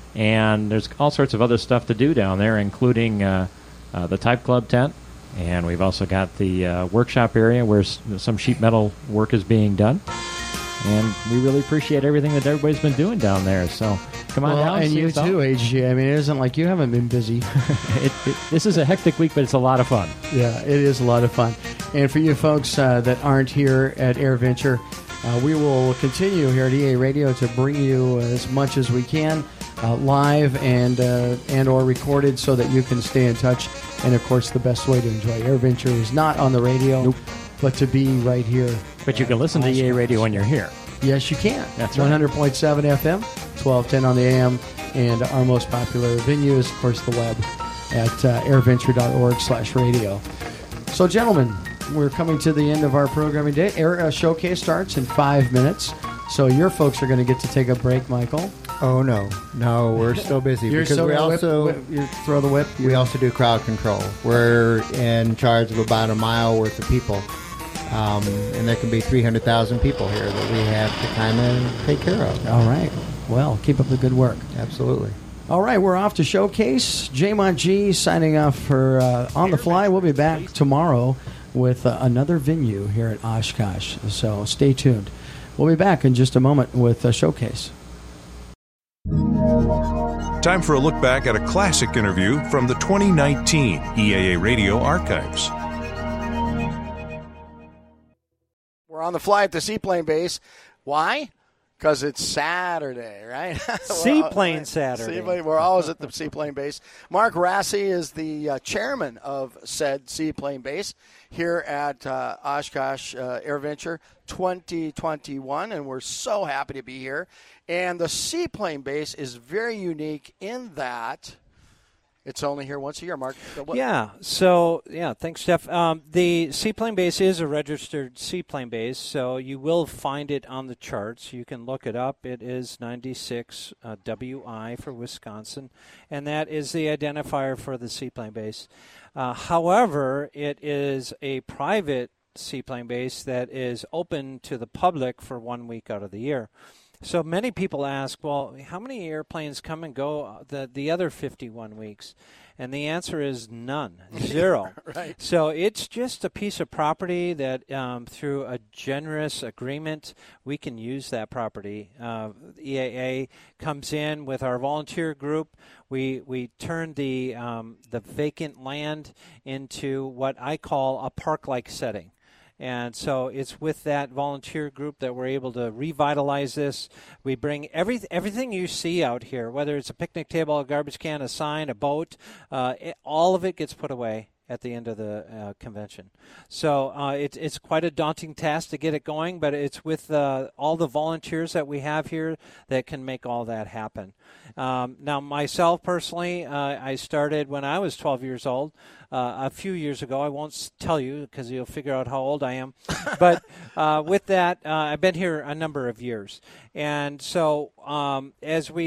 Speaker 9: And there's all sorts of other stuff to do down there, including the Type Club tent. And we've also got the workshop area where some sheet metal work is being done. And we really appreciate everything that everybody's been doing down there. So come on down.
Speaker 8: And you too, HG. I mean, it isn't like you haven't been busy.
Speaker 9: This is a hectic week, but it's a lot of fun.
Speaker 8: Yeah, it is a lot of fun. And for you folks that aren't here at AirVenture, we will continue here at EA Radio to bring you as much as we can live and or recorded so that you can stay in touch. And, of course, the best way to enjoy AirVenture is not on the radio, but to be right here.
Speaker 9: But you can listen to EA Radio when you're here.
Speaker 8: Yes, you can.
Speaker 9: That's right.
Speaker 8: 100.7 FM, 1210 on the AM, and our most popular venue is, of course, the web at airventure.org/radio. So, gentlemen, we're coming to the end of our programming day. Air Showcase starts in 5 minutes, so your folks are going to get to take a break, Michael.
Speaker 11: Oh, no, we're still busy.
Speaker 8: You throw the whip.
Speaker 11: We also do crowd control. We're in charge of about a mile worth of people. And there can be 300,000 people here that we have to kind of take care of.
Speaker 8: All right. Well, keep up the good work.
Speaker 11: Absolutely.
Speaker 8: All right, we're off to Showcase. J-Mont G signing off for On the Fly. We'll be back tomorrow with another venue here at Oshkosh. So stay tuned. We'll be back in just a moment with Showcase.
Speaker 4: Time for a look back at a classic interview from the 2019 EAA Radio archives.
Speaker 8: We're on the fly at the Seaplane Base. Why? Because it's Saturday, right?
Speaker 12: Seaplane Saturday.
Speaker 8: We're always at the Seaplane Base. Mark Rassi is the chairman of said Seaplane Base here at Oshkosh AirVenture 2021, and we're so happy to be here. And the Seaplane Base is very unique in that it's only here once a year, Mark.
Speaker 12: Yeah. So, thanks, Jeff. The Seaplane Base is a registered seaplane base, so you will find it on the charts. You can look it up. It is 96 WI for Wisconsin, and that is the identifier for the seaplane base. However, it is a private seaplane base that is open to the public for 1 week out of the year. So many people ask, well, how many airplanes come and go the other 51 weeks? And the answer is none, zero.
Speaker 8: Right.
Speaker 12: So it's just a piece of property that through a generous agreement, we can use that property. EAA comes in with our volunteer group. We turn the vacant land into what I call a park-like setting. And so it's with that volunteer group that we're able to revitalize this. We bring everything you see out here, whether it's a picnic table, a garbage can, a sign, a boat, all of it gets put away at the end of the convention. So it's quite a daunting task to get it going, but it's with all the volunteers that we have here that can make all that happen. Now, myself personally, I started when I was 12 years old. A few years ago, I won't tell you because you'll figure out how old I am. But with that, I've been here a number of years. And so as we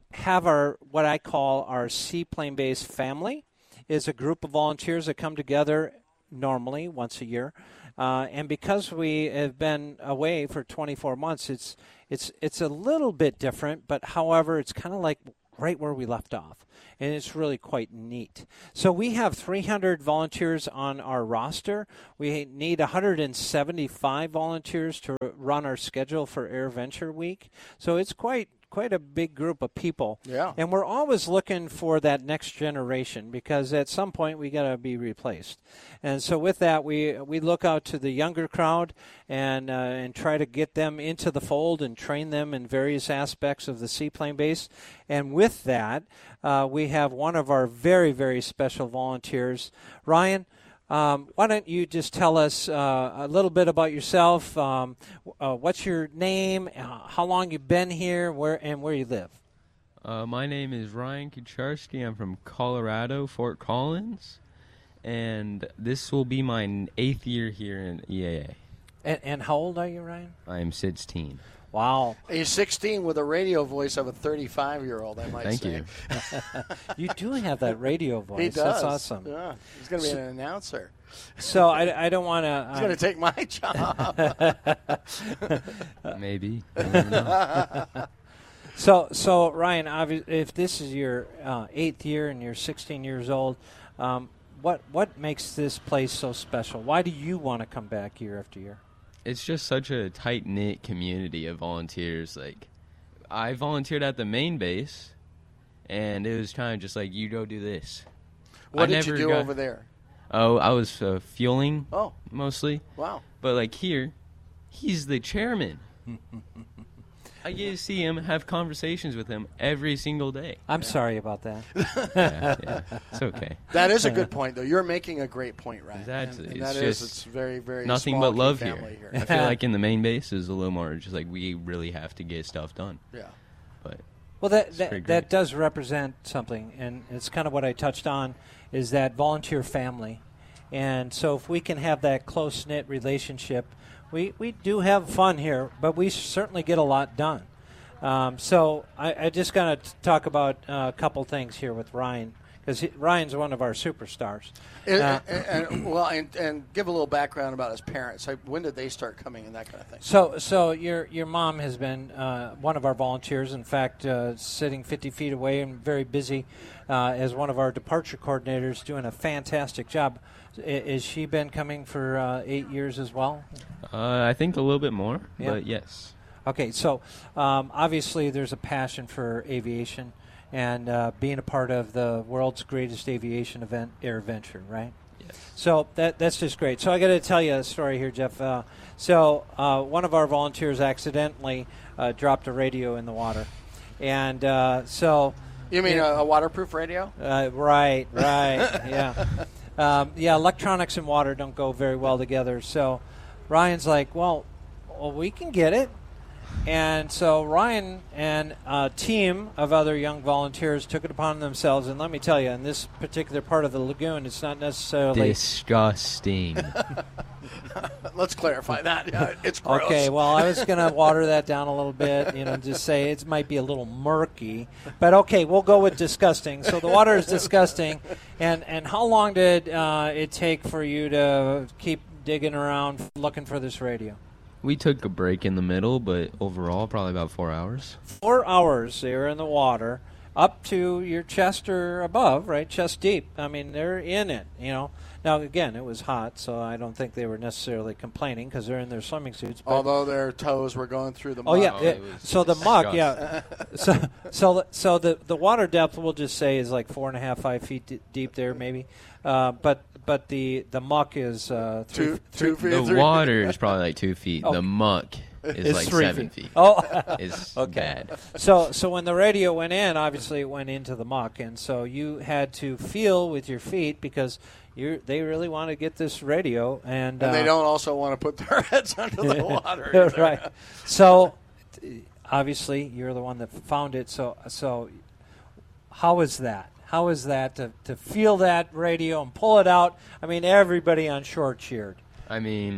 Speaker 12: have what I call our seaplane base family. Is a group of volunteers that come together normally once a year, and because we have been away for 24 months, it's a little bit different. But however, it's kind of like right where we left off, and it's really quite neat. So we have 300 volunteers on our roster. We need 175 volunteers to run our schedule for AirVenture Week. So it's quite a big group of people.
Speaker 13: Yeah.
Speaker 12: And we're always looking for that next generation, because at some point we got to be replaced. And so with that, we look out to the younger crowd and try to get them into the fold and train them in various aspects of the seaplane base. And with that, we have one of our very, very special volunteers, Ryan. Why don't you just tell us a little bit about yourself? What's your name? How long you've been here? Where you live?
Speaker 14: My name is Ryan Kucharski. I'm from Colorado, Fort Collins, and this will be my 8th year here in EAA.
Speaker 12: And how old are you, Ryan?
Speaker 14: I'm 16.
Speaker 12: Wow.
Speaker 13: He's 16 with a radio voice of a 35-year-old, I might
Speaker 14: Thank
Speaker 13: say.
Speaker 14: you.
Speaker 12: You do have that radio voice.
Speaker 13: He does.
Speaker 12: That's awesome.
Speaker 13: Yeah. He's going to be an announcer.
Speaker 12: So I don't want to...
Speaker 13: He's going to take my job.
Speaker 14: Maybe. I don't know.
Speaker 12: So Ryan, if this is your 8th year and you're 16 years old, what makes this place so special? Why do you want to come back year after year?
Speaker 14: It's just such a tight-knit community of volunteers. Like, I volunteered at the main base, and it was kind of just like, you go do this.
Speaker 13: What did you do over there?
Speaker 14: Oh, I was fueling mostly.
Speaker 13: Wow.
Speaker 14: But, like, here, he's the chairman. I get to see him, have conversations with him every single day.
Speaker 12: I'm sorry about that.
Speaker 14: yeah, it's okay.
Speaker 13: That is a good point, though. You're making a great point, right?
Speaker 14: Exactly.
Speaker 13: And it's very, very
Speaker 14: nothing
Speaker 13: small
Speaker 14: but love
Speaker 13: here.
Speaker 14: I feel like in the main base is a little more just like we really have to get stuff done.
Speaker 13: Yeah.
Speaker 14: But
Speaker 12: well, that does represent something, and it's kind of what I touched on, is that volunteer family. And so if we can have that close-knit relationship, we do have fun here, but we certainly get a lot done. So I just got to talk about a couple things here with Ryan, because Ryan's one of our superstars.
Speaker 13: And give a little background about his parents. When did they start coming and that kind of thing?
Speaker 12: So your mom has been one of our volunteers. In fact, sitting 50 feet away and very busy as one of our departure coordinators, doing a fantastic job. Is she been coming for 8 years as well?
Speaker 14: I think a little bit more, but yes.
Speaker 12: Okay, so obviously there's a passion for aviation and being a part of the world's greatest aviation event, AirVenture, right?
Speaker 14: Yes.
Speaker 12: So that's just great. So I got to tell you a story here, Jeff. So one of our volunteers accidentally dropped a radio in the water, and so...
Speaker 13: You mean a waterproof radio?
Speaker 12: Right, yeah. Electronics and water don't go very well together. So Ryan's like, well, we can get it. And so Ryan and a team of other young volunteers took it upon themselves. And let me tell you, in this particular part of the lagoon, it's not necessarily...
Speaker 14: Disgusting.
Speaker 13: Let's clarify that. Yeah, it's gross.
Speaker 12: Okay, well, I was going to water that down a little bit, just say it might be a little murky. But, okay, we'll go with disgusting. So the water is disgusting. And how long did it take for you to keep digging around looking for this radio?
Speaker 14: We took a break in the middle, but overall, probably about 4 hours.
Speaker 12: 4 hours they were in the water, up to your chest or above, right? Chest deep. I mean, they're in it, Now, again, it was hot, so I don't think they were necessarily complaining because they're in their swimming suits.
Speaker 13: Although their toes were going through the muck.
Speaker 12: Oh, yeah. So the muck, yeah. so the water depth, we'll just say, is like 4.5, 5 feet deep there, maybe. But the muck is 3
Speaker 13: feet.
Speaker 14: The water is probably like 2 feet. The muck is like 7 feet.
Speaker 12: Oh,
Speaker 14: it's
Speaker 12: okay.
Speaker 14: bad.
Speaker 12: So when the radio went in, obviously it went into the muck, and so you had to feel with your feet because they really want to get this radio, and
Speaker 13: they don't also want to put their heads under the water either.
Speaker 12: Right. So obviously you're the one that found it. So how is that? How is that to feel that radio and pull it out? I mean, everybody on shore cheered.
Speaker 14: I mean,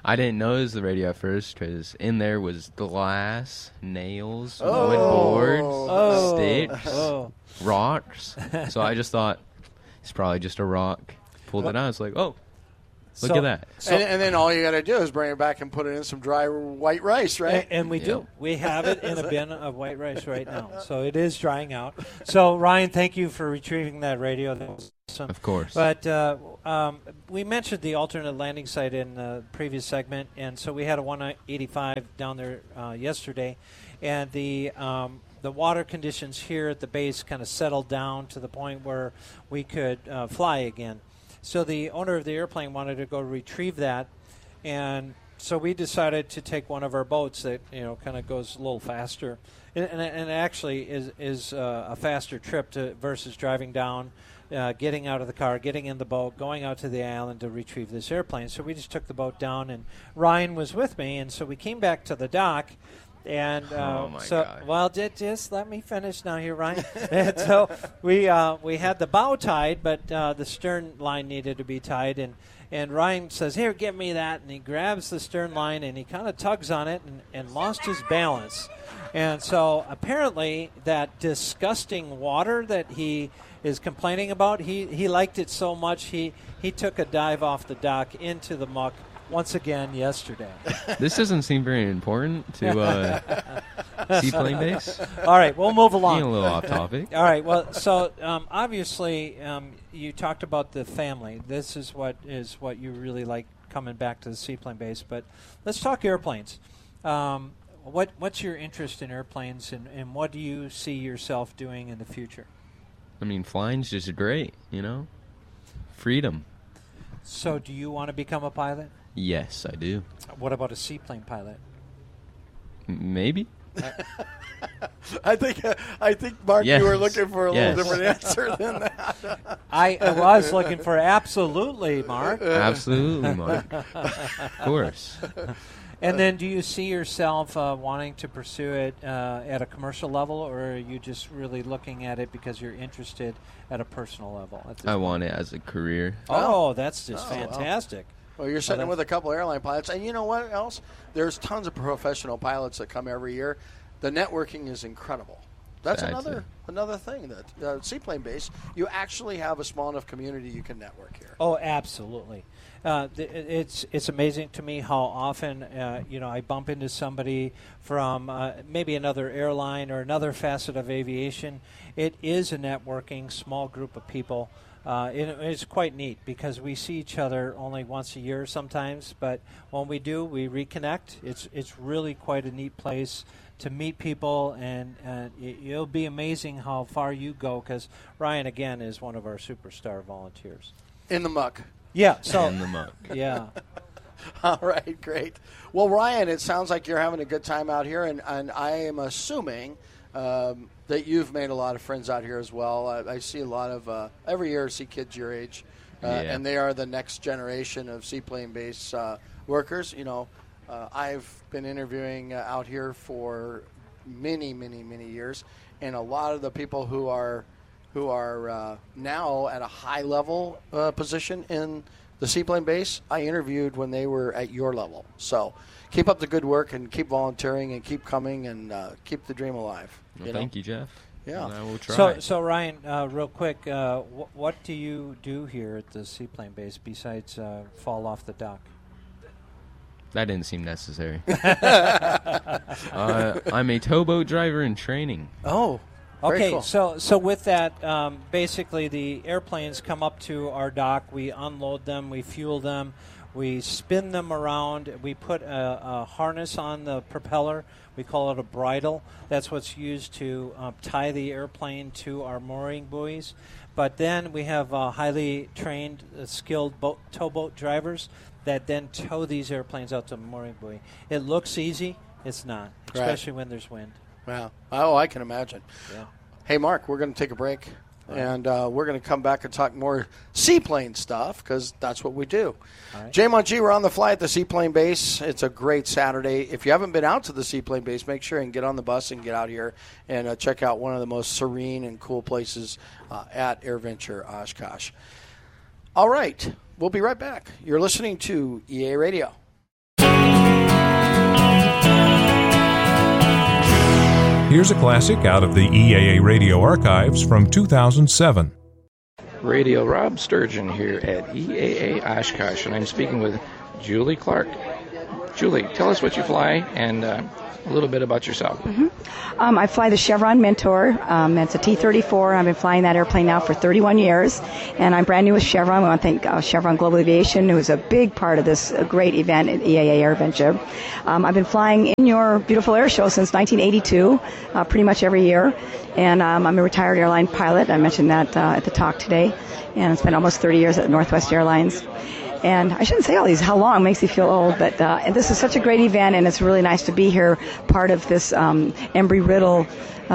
Speaker 14: I didn't know it was the radio at first because in there was glass, nails, wood boards, sticks, rocks. So I just thought it's probably just a rock. Pulled it out. It's like, oh, look at that.
Speaker 13: And then all you got to do is bring it back and put it in some dry white rice, right?
Speaker 12: And we do. We have it in a bin of white rice right now. So it is drying out. So, Ryan, thank you for retrieving that radio. That was awesome.
Speaker 14: Of course.
Speaker 12: But we mentioned the alternate landing site in the previous segment, and so we had a 185 down there yesterday, and the water conditions here at the base kind of settled down to the point where we could fly again. So the owner of the airplane wanted to go retrieve that, and so we decided to take one of our boats that kind of goes a little faster, and actually is a faster trip versus driving down, getting out of the car, getting in the boat, going out to the island to retrieve this airplane. So we just took the boat down, and Ryan was with me, and so we came back to the dock. And
Speaker 14: God.
Speaker 12: Well, just let me finish now here, Ryan. And so we had the bow tied, but the stern line needed to be tied, and Ryan says, "Here, give me that," and he grabs the stern line and he kind of tugs on it and lost his balance. And so apparently that disgusting water that he is complaining about, he liked it so much he took a dive off the dock into the muck once again yesterday.
Speaker 14: This doesn't seem very important to Seaplane Base.
Speaker 12: All right, we'll move along.
Speaker 14: Getting a little off topic.
Speaker 12: All right, well, so obviously you talked about the family. This is what you really like coming back to the Seaplane Base. But let's talk airplanes. What's your interest in airplanes, and what do you see yourself doing in the future?
Speaker 14: I mean, flying's just great, Freedom.
Speaker 12: So do you want to become a pilot?
Speaker 14: Yes, I do.
Speaker 12: What about a seaplane pilot?
Speaker 14: Maybe.
Speaker 13: I think, Mark,
Speaker 14: yes.
Speaker 13: you were looking for a little different answer than that.
Speaker 12: I was looking for absolutely, Mark.
Speaker 14: Absolutely, Mark. Of course.
Speaker 12: And then do you see yourself wanting to pursue it at a commercial level, or are you just really looking at it because you're interested at a personal level?
Speaker 14: I want it as a career.
Speaker 12: Oh, that's just fantastic.
Speaker 13: Well, you're sitting with a couple airline pilots, and you know what else? There's tons of professional pilots that come every year. The networking is incredible. That's another thing that Seaplane Base, you actually have a small enough community you can network here.
Speaker 12: Oh, absolutely. It's amazing to me how often I bump into somebody from maybe another airline or another facet of aviation. It is a networking small group of people. It's quite neat because we see each other only once a year sometimes, but when we do, we reconnect. It's really quite a neat place to meet people, and it'll be amazing how far you go because Ryan, again, is one of our superstar volunteers.
Speaker 13: In the muck.
Speaker 12: Yeah. So
Speaker 14: in the muck.
Speaker 12: Yeah.
Speaker 13: All right, great. Well, Ryan, it sounds like you're having a good time out here, and I am assuming that you've made a lot of friends out here as well. I see a lot of every year I see kids your age, and they are the next generation of Seaplane Base workers. I've been interviewing out here for many, many, many years, and a lot of the people who are now at a high level position in the Seaplane Base, I interviewed when they were at your level. So keep up the good work and keep volunteering and keep coming and keep the dream alive.
Speaker 14: Well, thank you, Jeff.
Speaker 13: Yeah.
Speaker 14: And I will try.
Speaker 12: So Ryan, real quick, what do you do here at the Seaplane Base besides fall off the dock?
Speaker 14: That didn't seem necessary. I'm a towboat driver in training.
Speaker 13: Oh,
Speaker 12: okay.
Speaker 13: cool.
Speaker 12: So with that, basically the airplanes come up to our dock. We unload them. We fuel them. We spin them around. We put a harness on the propeller. We call it a bridle. That's what's used to tie the airplane to our mooring buoys. But then we have highly trained, skilled towboat drivers that then tow these airplanes out to the mooring buoy. It looks easy. It's not, especially when there's wind.
Speaker 13: Wow. Oh, I can imagine.
Speaker 12: Yeah.
Speaker 13: Hey, Mark, we're going to take a break, and we're going to come back and talk more seaplane stuff because that's what we do.
Speaker 12: Right.
Speaker 13: J-Mon-G, we're on the fly at the Seaplane Base. It's a great Saturday. If you haven't been out to the Seaplane Base, make sure and get on the bus and get out here and check out one of the most serene and cool places at AirVenture Oshkosh. All right. We'll be right back. You're listening to EA Radio.
Speaker 4: here's a classic out of the EAA Radio archives from 2007.
Speaker 15: Radio Rob Sturgeon here at EAA Oshkosh, and I'm speaking with Julie Clark. Julie, tell us what you fly and a little bit about yourself.
Speaker 16: I fly the Chevron Mentor. It's a T-34. I've been flying that airplane now for 31 years, and I'm brand new with Chevron. I want to thank Chevron Global Aviation, who is a big part of this great event at EAA AirVenture. I've been flying in your beautiful air show since 1982, pretty much every year, and I'm a retired airline pilot. I mentioned that at the talk today, and I spent almost 30 years at Northwest Airlines. And I shouldn't say all these, how long makes you feel old, but and this is such a great event, and it's really nice to be here, part of this Embry-Riddle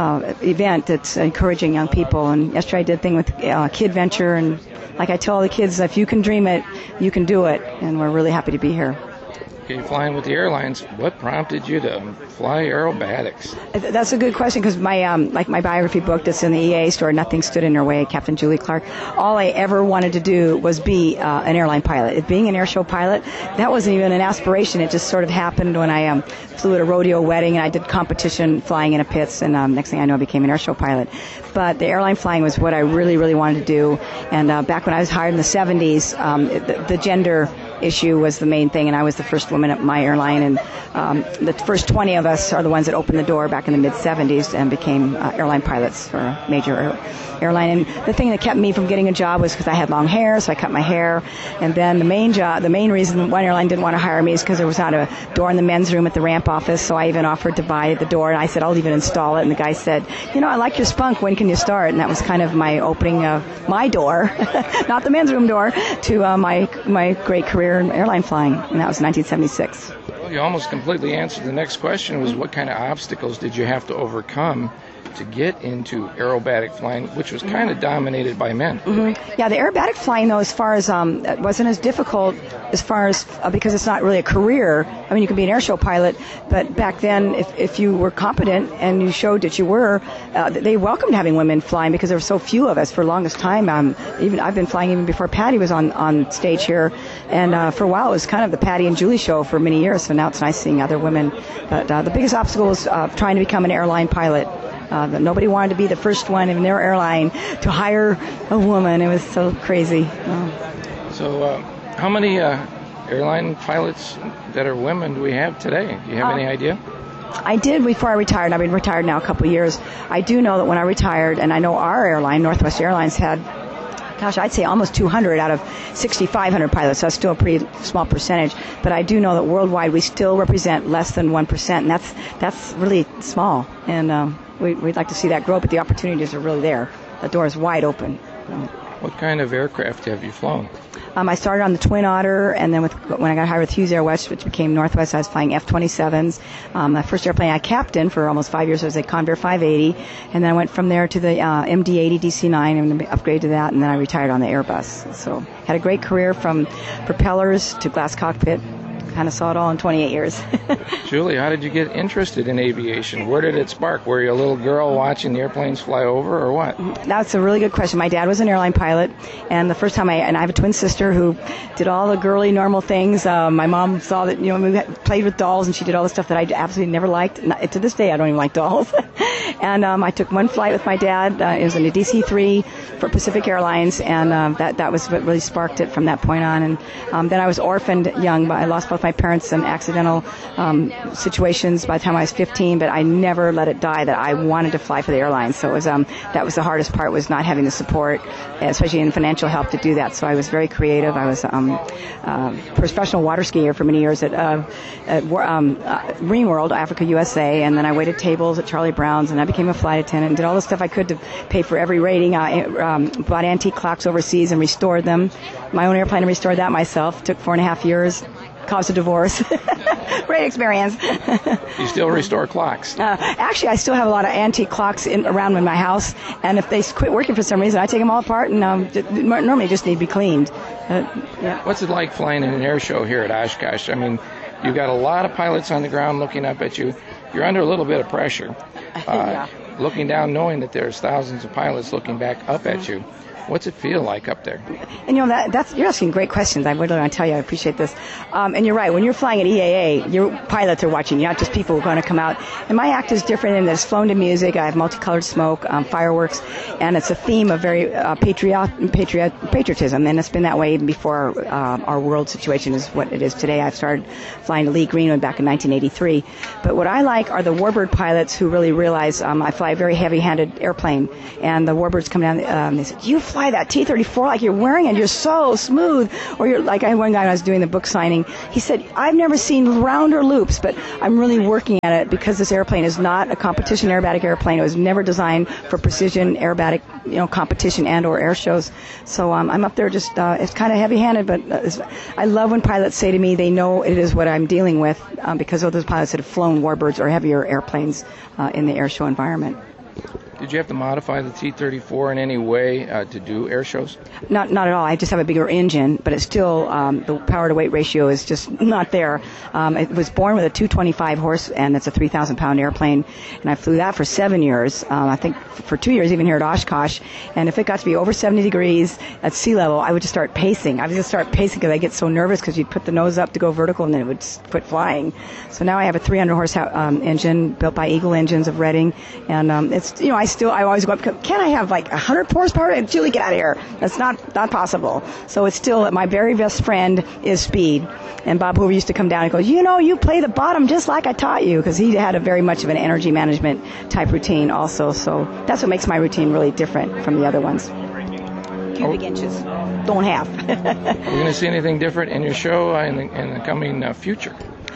Speaker 16: event that's encouraging young people. And yesterday I did a thing with Kid Venture, and like I tell all the kids, if you can dream it, you can do it, and we're really happy to be here.
Speaker 15: Okay, flying with the airlines, what prompted you to fly aerobatics?
Speaker 16: That's a good question, because my my biography book that's in the EAA store, Nothing Stood in Her Way, Captain Julie Clark, all I ever wanted to do was be an airline pilot. Being an airshow pilot, that wasn't even an aspiration. It just sort of happened when I flew at a rodeo wedding, and I did competition flying in a pits, and next thing I know I became an airshow pilot. But the airline flying was what I really, really wanted to do. And back when I was hired in the 70s, the gender issue was the main thing, and I was the first woman at my airline, and the first 20 of us are the ones that opened the door back in the mid-70s and became airline pilots for a major airline. And the thing that kept me from getting a job was because I had long hair, so I cut my hair. And then the main reason one airline didn't want to hire me is because there was not a door in the men's room at the ramp office, so I even offered to buy the door, and I said, I'll even install it. And the guy said, I like your spunk, when can you start? And that was kind of my opening of my door, not the men's room door, to my great career in airline flying, and that was 1976.
Speaker 15: Well, you almost completely answered the next question, was what kind of obstacles did you have to overcome to get into aerobatic flying, which was kind of dominated by men?
Speaker 16: Yeah, the aerobatic flying, though, as far as it wasn't as difficult as far as because it's not really a career. I mean, you could be an airshow pilot, but back then, if you were competent and you showed that you were, they welcomed having women flying because there were so few of us for the longest time. I've been flying even before Patty was on stage here, and for a while it was kind of the Patty and Julie show for many years. So now it's nice seeing other women. But the biggest obstacle was trying to become an airline pilot. Nobody wanted to be the first one in their airline to hire a woman. It was so crazy.
Speaker 15: So how many airline pilots that are women do we have today? Do you have any idea?
Speaker 16: I did before I retired. I've been retired now a couple of years. I do know that when I retired, and I know our airline, Northwest Airlines, had, I'd say almost 200 out of 6,500 pilots. So that's still a pretty small percentage. But I do know that worldwide we still represent less than 1%, and that's really small. And we'd like to see that grow, but the opportunities are really there. The door is wide open.
Speaker 15: What kind of aircraft have you flown?
Speaker 16: I started on the Twin Otter, and then when I got hired with Hughes Air West, which became Northwest, I was flying F-27s. My first airplane I captained for almost 5 years was a Convair 580, and then I went from there to the MD-80 DC-9 and upgraded to that, and then I retired on the Airbus. So had a great career from propellers to glass cockpit. Kind of saw it all in 28 years.
Speaker 15: Julie, how did you get interested in aviation? Where did it spark? Were you a little girl watching the airplanes fly over, or what?
Speaker 16: That's a really good question. My dad was an airline pilot, and the first time I have a twin sister who did all the girly, normal things. My mom saw that, we played with dolls, and she did all the stuff that I absolutely never liked. To this day, I don't even like dolls. And I took one flight with my dad. It was in a DC-3 for Pacific Airlines, and that was what really sparked it from that point on. And then I was orphaned young, but I lost both my parents in accidental situations by the time I was 15, but I never let it die that I wanted to fly for the airlines. So it was that was the hardest part, was not having the support, especially in financial help, to do that. So I was very creative. I was a professional water skier for many years at Marine World, Africa USA, and then I waited tables at Charlie Brown's, and I became a flight attendant and did all the stuff I could to pay for every rating. I bought antique clocks overseas and restored them. My own airplane, and restored that myself. Took 4.5 years. Caused a divorce. Great experience.
Speaker 15: You still restore clocks?
Speaker 16: Actually, I still have a lot of antique clocks around in my house, and if they quit working for some reason, I take them all apart and normally just need to be cleaned. Yeah.
Speaker 15: What's it like flying in an air show here at Oshkosh? I mean, you've got a lot of pilots on the ground looking up at you. You're under a little bit of pressure.
Speaker 16: Yeah.
Speaker 15: Looking down, knowing that there's thousands of pilots looking back up at you. What's it feel like up there?
Speaker 16: And that's you're asking great questions. I really want to tell you, I appreciate this. And you're right. When you're flying at EAA, your pilots are watching. You're not just people who are going to come out. And my act is different in that it's flown to music. I have multicolored smoke, fireworks, and it's a theme of very patriotism. And it's been that way even before our world situation is what it is today. I've started flying to Lee Greenwood back in 1983. But what I like are the Warbird pilots who really realize I fly a very heavy-handed airplane, and the Warbirds come down. They said, "You fly that T-34 like you're wearing it. You're so smooth." Or you're like one guy when I was doing the book signing. He said, "I've never seen rounder loops, but I'm really working at it because this airplane is not a competition aerobatic airplane. It was never designed for precision aerobatic, competition and/or air shows." So I'm up there just it's kind of heavy-handed, but I love when pilots say to me they know it is what I'm dealing with because of those pilots that have flown Warbirds or heavier airplanes in the air show environment.
Speaker 15: Did you have to modify the T-34 in any way to do air shows?
Speaker 16: Not at all. I just have a bigger engine, but it's still the power-to-weight ratio is just not there. It was born with a 225 horse, and it's a 3,000-pound airplane, and I flew that for 7 years. I think for 2 years, even here at Oshkosh. And if it got to be over 70 degrees at sea level, I would just start pacing. I would just start pacing because I get so nervous because you'd put the nose up to go vertical, and then it would quit flying. So now I have a 300-horse engine built by Eagle Engines of Reading, and it's I always go up, can I have like 100 horsepower? And Julie, get out of here. That's not possible. So it's still, my very best friend is speed. And Bob Hoover used to come down and goes, you play the bottom just like I taught you, because he had a very much of an energy management type routine also. So that's what makes my routine really different from the other ones. Cubic inches. Don't have.
Speaker 15: Are we going to see anything different in your show in the coming future?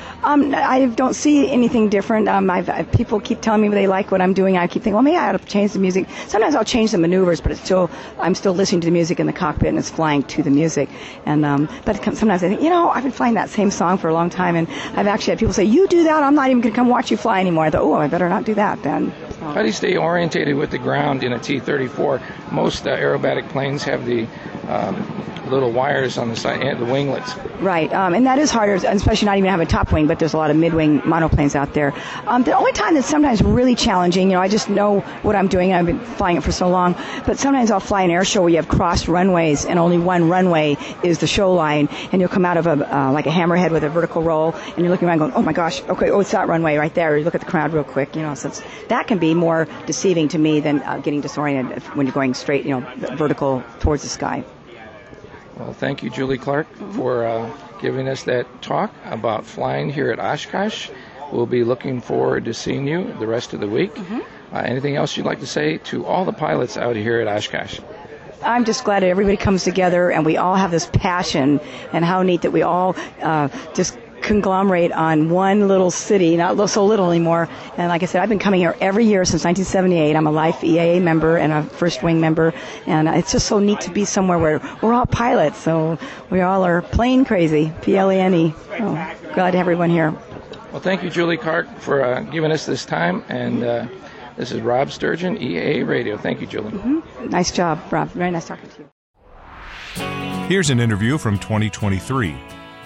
Speaker 16: I don't see anything different. People keep telling me they like what I'm doing. I keep thinking, well, maybe I ought to change the music. Sometimes I'll change the manuevers, but I'm still listening to the music in the cockpit, and it's flying to the music. And but sometimes I think, I've been flying that same song for a long time, and I've actually had people say, "You do that, I'm not even going to come watch you fly anymore." I thought, I better not do that then.
Speaker 15: How do you stay orientated with the ground in a T-34? Most aerobatic planes have the little wires on the side, the winglets.
Speaker 16: Right, and that is harder, especially not even having a top wing, but there's a lot of mid-wing monoplanes out there. The only time that's sometimes really challenging, I just know what I'm doing, I've been flying it for so long, but sometimes I'll fly an air show where you have crossed runways, and only one runway is the show line, and you'll come out of like a hammerhead with a vertical roll, and you're looking around going, oh my gosh, okay, it's that runway right there. You look at the crowd real quick, so that can be more deceiving to me than getting disoriented when you're going straight, vertical towards the sky.
Speaker 15: Well, thank you, Julie Clark, for giving us that talk about flying here at Oshkosh. We'll be looking forward to seeing you the rest of the week. Anything else you'd like to say to all the pilots out here at Oshkosh?
Speaker 16: I'm just glad that everybody comes together and we all have this passion, and how neat that we all just conglomerate on one little city, not so little anymore. And like I said, I've been coming here every year since 1978. I'm a life EAA member and a First Wing member, and it's just so neat to be somewhere where we're all pilots, so we all are plane crazy, P-L-E-N-E. So glad to have everyone here.
Speaker 15: Well, thank you, Julie Clark, for giving us this time, and this is Rob Sturgeon, EAA Radio. Thank you, Julie.
Speaker 16: Nice job, Rob. Very nice talking to you.
Speaker 4: Here's an interview from 2023.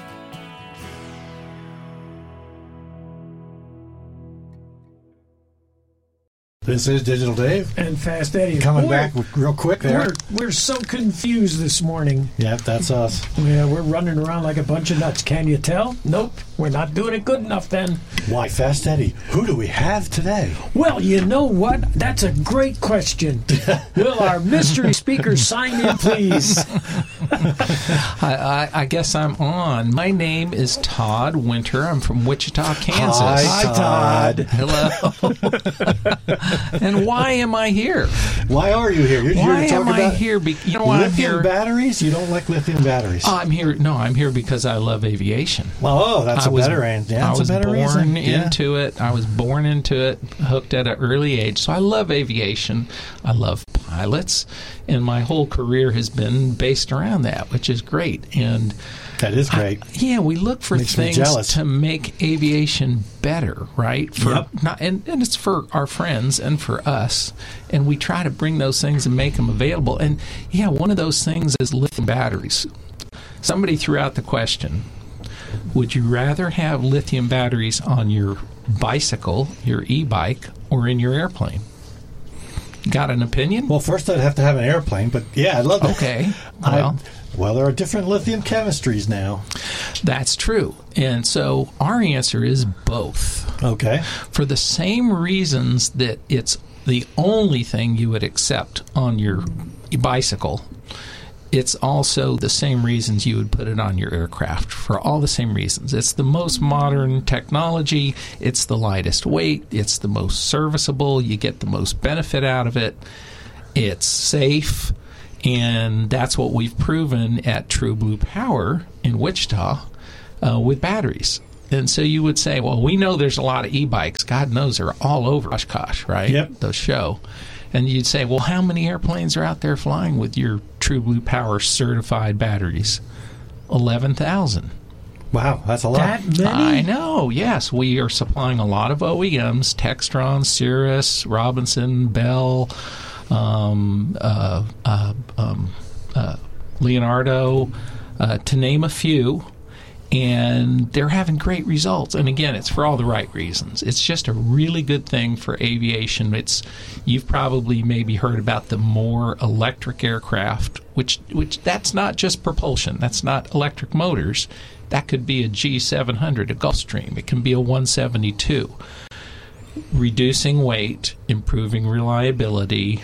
Speaker 2: This is Digital Dave.
Speaker 3: And Fast Eddie.
Speaker 2: Coming back real quick there.
Speaker 3: We're so confused this morning.
Speaker 2: Yep, that's us.
Speaker 3: Yeah, we're running around like a bunch of nuts. Can you tell? Nope. We're not doing it good enough then.
Speaker 2: Why, Fast Eddie, who do we have today?
Speaker 3: Well, you know what? That's a great question. Will our mystery speaker sign in, please?
Speaker 17: I guess I'm on. My name is Todd Winter. I'm from Wichita, Kansas.
Speaker 2: Hi, Todd.
Speaker 17: Hello. And why am I here?
Speaker 2: Why are you here? You're
Speaker 17: why
Speaker 2: here to talk
Speaker 17: am I
Speaker 2: about
Speaker 17: here? You know why I'm here?
Speaker 2: Lithium batteries? You don't like lithium batteries?
Speaker 17: I'm here. No, I'm here because I love aviation.
Speaker 2: Oh, that's a better answer. Yeah,
Speaker 17: I was
Speaker 2: born
Speaker 17: into it. I was born into it, hooked at an early age. So I love aviation. I love pilots, and my whole career has been based around that, which is great. And
Speaker 2: that is great.
Speaker 17: We look for
Speaker 2: Makes
Speaker 17: things to make aviation better, right? And it's for our friends and for us, and we try to bring those things and make them available. And one of those things is lithium batteries. Somebody threw out the question, would you rather have lithium batteries on your bicycle, your e-bike, or in your airplane? Got an opinion?
Speaker 2: Well, first I'd have to have an airplane, but yeah, I'd love that.
Speaker 17: Okay.
Speaker 2: Well, there are different lithium chemistries now.
Speaker 17: That's true. And so our answer is both.
Speaker 2: Okay.
Speaker 17: For the same reasons that it's the only thing you would accept on your bicycle, it's also the same reasons you would put it on your aircraft, for all the same reasons. It's the most modern technology, it's the lightest weight, it's the most serviceable, you get the most benefit out of it, it's safe, and that's what we've proven at True Blue Power in Wichita with batteries. And so you would say, well, we know there's a lot of e-bikes. God knows they're all over Oshkosh, right?
Speaker 2: Yep.
Speaker 17: Those show. And you'd say, well, how many airplanes are out there flying with your True Blue Power certified batteries? 11,000.
Speaker 2: Wow, that's a lot.
Speaker 3: That many?
Speaker 17: I know, yes. We are supplying a lot of OEMs, Textron, Cirrus, Robinson, Bell, Leonardo, to name a few. And they're having great results. And again, it's for all the right reasons. It's just a really good thing for aviation. You've probably maybe heard about the more electric aircraft, which that's not just propulsion. That's not electric motors. That could be a G700, a Gulfstream. It can be a 172. Reducing weight, improving reliability,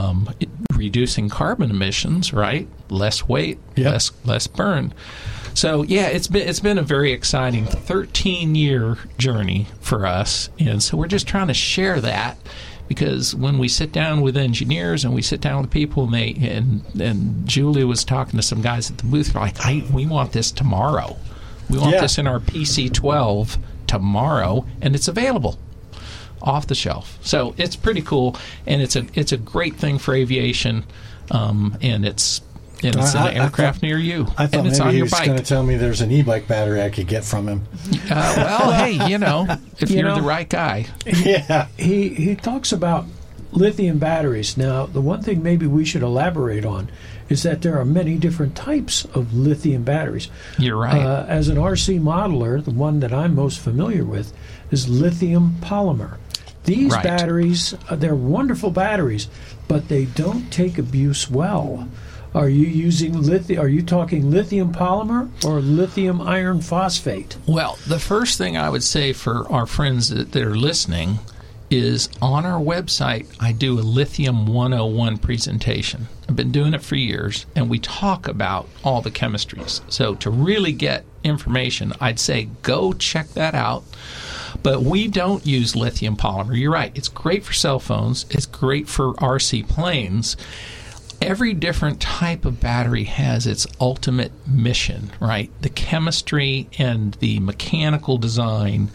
Speaker 17: reducing carbon emissions, right? Less weight, less burn. So yeah, it's been a very exciting 13-year journey for us, and so we're just trying to share that, because when we sit down with engineers and we sit down with people, and Julia was talking to some guys at the booth, they're like, we want this tomorrow. We want this in our PC-12 tomorrow, and it's available off the shelf. So it's pretty cool, and it's a great thing for aviation, and it's an aircraft near you.
Speaker 2: I thought
Speaker 17: and it's
Speaker 2: maybe
Speaker 17: on
Speaker 2: he
Speaker 17: your
Speaker 2: was
Speaker 17: bike.
Speaker 2: going to tell me there's an e-bike battery I could get from him.
Speaker 17: Well, hey, if you're the right guy.
Speaker 2: Yeah.
Speaker 3: He talks about lithium batteries. Now, the one thing maybe we should elaborate on is that there are many different types of lithium batteries.
Speaker 17: You're right.
Speaker 3: As an RC modeler, the one that I'm most familiar with is lithium polymer. These batteries, they're wonderful batteries, but they don't take abuse well. Are you using lithium? Are you talking lithium polymer or lithium iron phosphate?
Speaker 17: Well, the first thing I would say for our friends that are listening is on our website, I do a Lithium 101 presentation. I've been doing it for years, and we talk about all the chemistries. So to really get information, I'd say go check that out. But we don't use lithium polymer. You're right. It's great for cell phones. It's great for RC planes. Every different type of battery has its ultimate mission, right? The chemistry and the mechanical design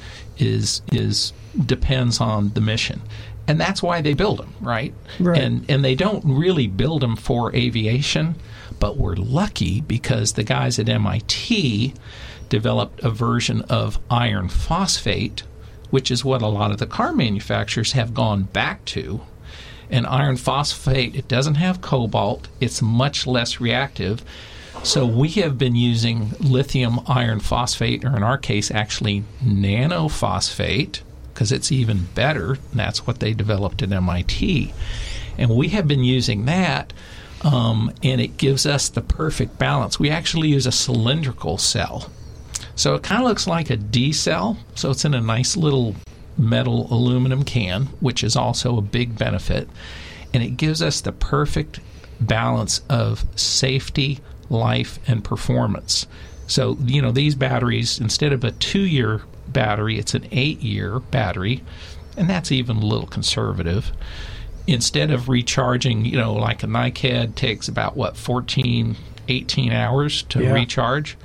Speaker 17: depends on the mission. And that's why they build them, right? And they don't really build them for aviation, but we're lucky because the guys at MIT developed a version of iron phosphate, which is what a lot of the car manufacturers have gone back to. And iron phosphate, it doesn't have cobalt. It's much less reactive. So we have been using lithium iron phosphate, or in our case, actually nanophosphate, because it's even better. And that's what they developed at MIT. And we have been using that, and it gives us the perfect balance. We actually use a cylindrical cell. So it kind of looks like a D cell. So it's in a nice little metal aluminum can, which is also a big benefit. And it gives us the perfect balance of safety, life, and performance. So, these batteries, instead of a 2-year battery, it's an 8-year battery, and that's even a little conservative. Instead of recharging, like a NiCad takes about, 14, 18 hours to recharge.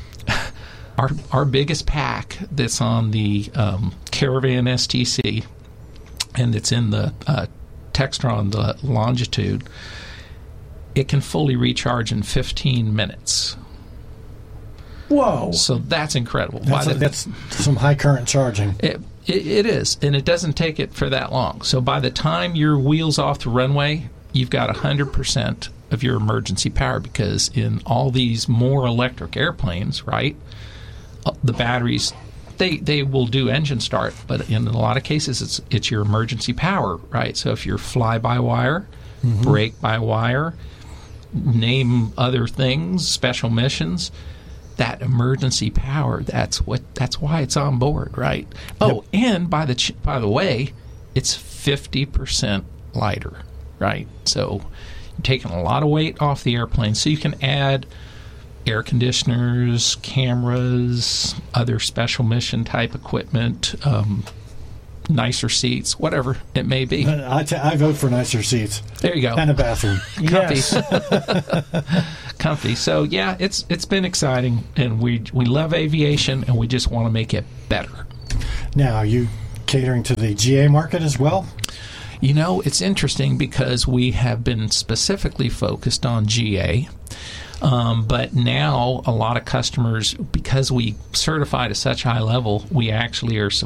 Speaker 17: Our biggest pack that's on the Caravan STC, and it's in the Textron, the Longitude, it can fully recharge in 15 minutes.
Speaker 3: Whoa!
Speaker 17: So that's incredible.
Speaker 2: That's some high current charging.
Speaker 17: It is, and it doesn't take it for that long. So by the time your wheel's off the runway, you've got 100% of your emergency power, because in all these more electric airplanes, right, the batteries they will do engine start, but in a lot of cases it's your emergency power, right? So if you're fly-by-wire, brake-by-wire, name other things, special missions, that emergency power, that's why it's on board, right? Oh, and by the way, it's 50% lighter, right? So you're taking a lot of weight off the airplane, so you can add air conditioners, cameras, other special mission type equipment, nicer seats, whatever it may be.
Speaker 2: I vote for nicer seats.
Speaker 17: There you go.
Speaker 2: And a bathroom.
Speaker 17: Comfy. Comfy. So yeah, it's been exciting, and we love aviation, and we just want to make it better.
Speaker 2: Now, are you catering to the GA market as well?
Speaker 17: You know, it's interesting because we have been specifically focused on GA. But now a lot of customers, because we certified at such high level, we actually are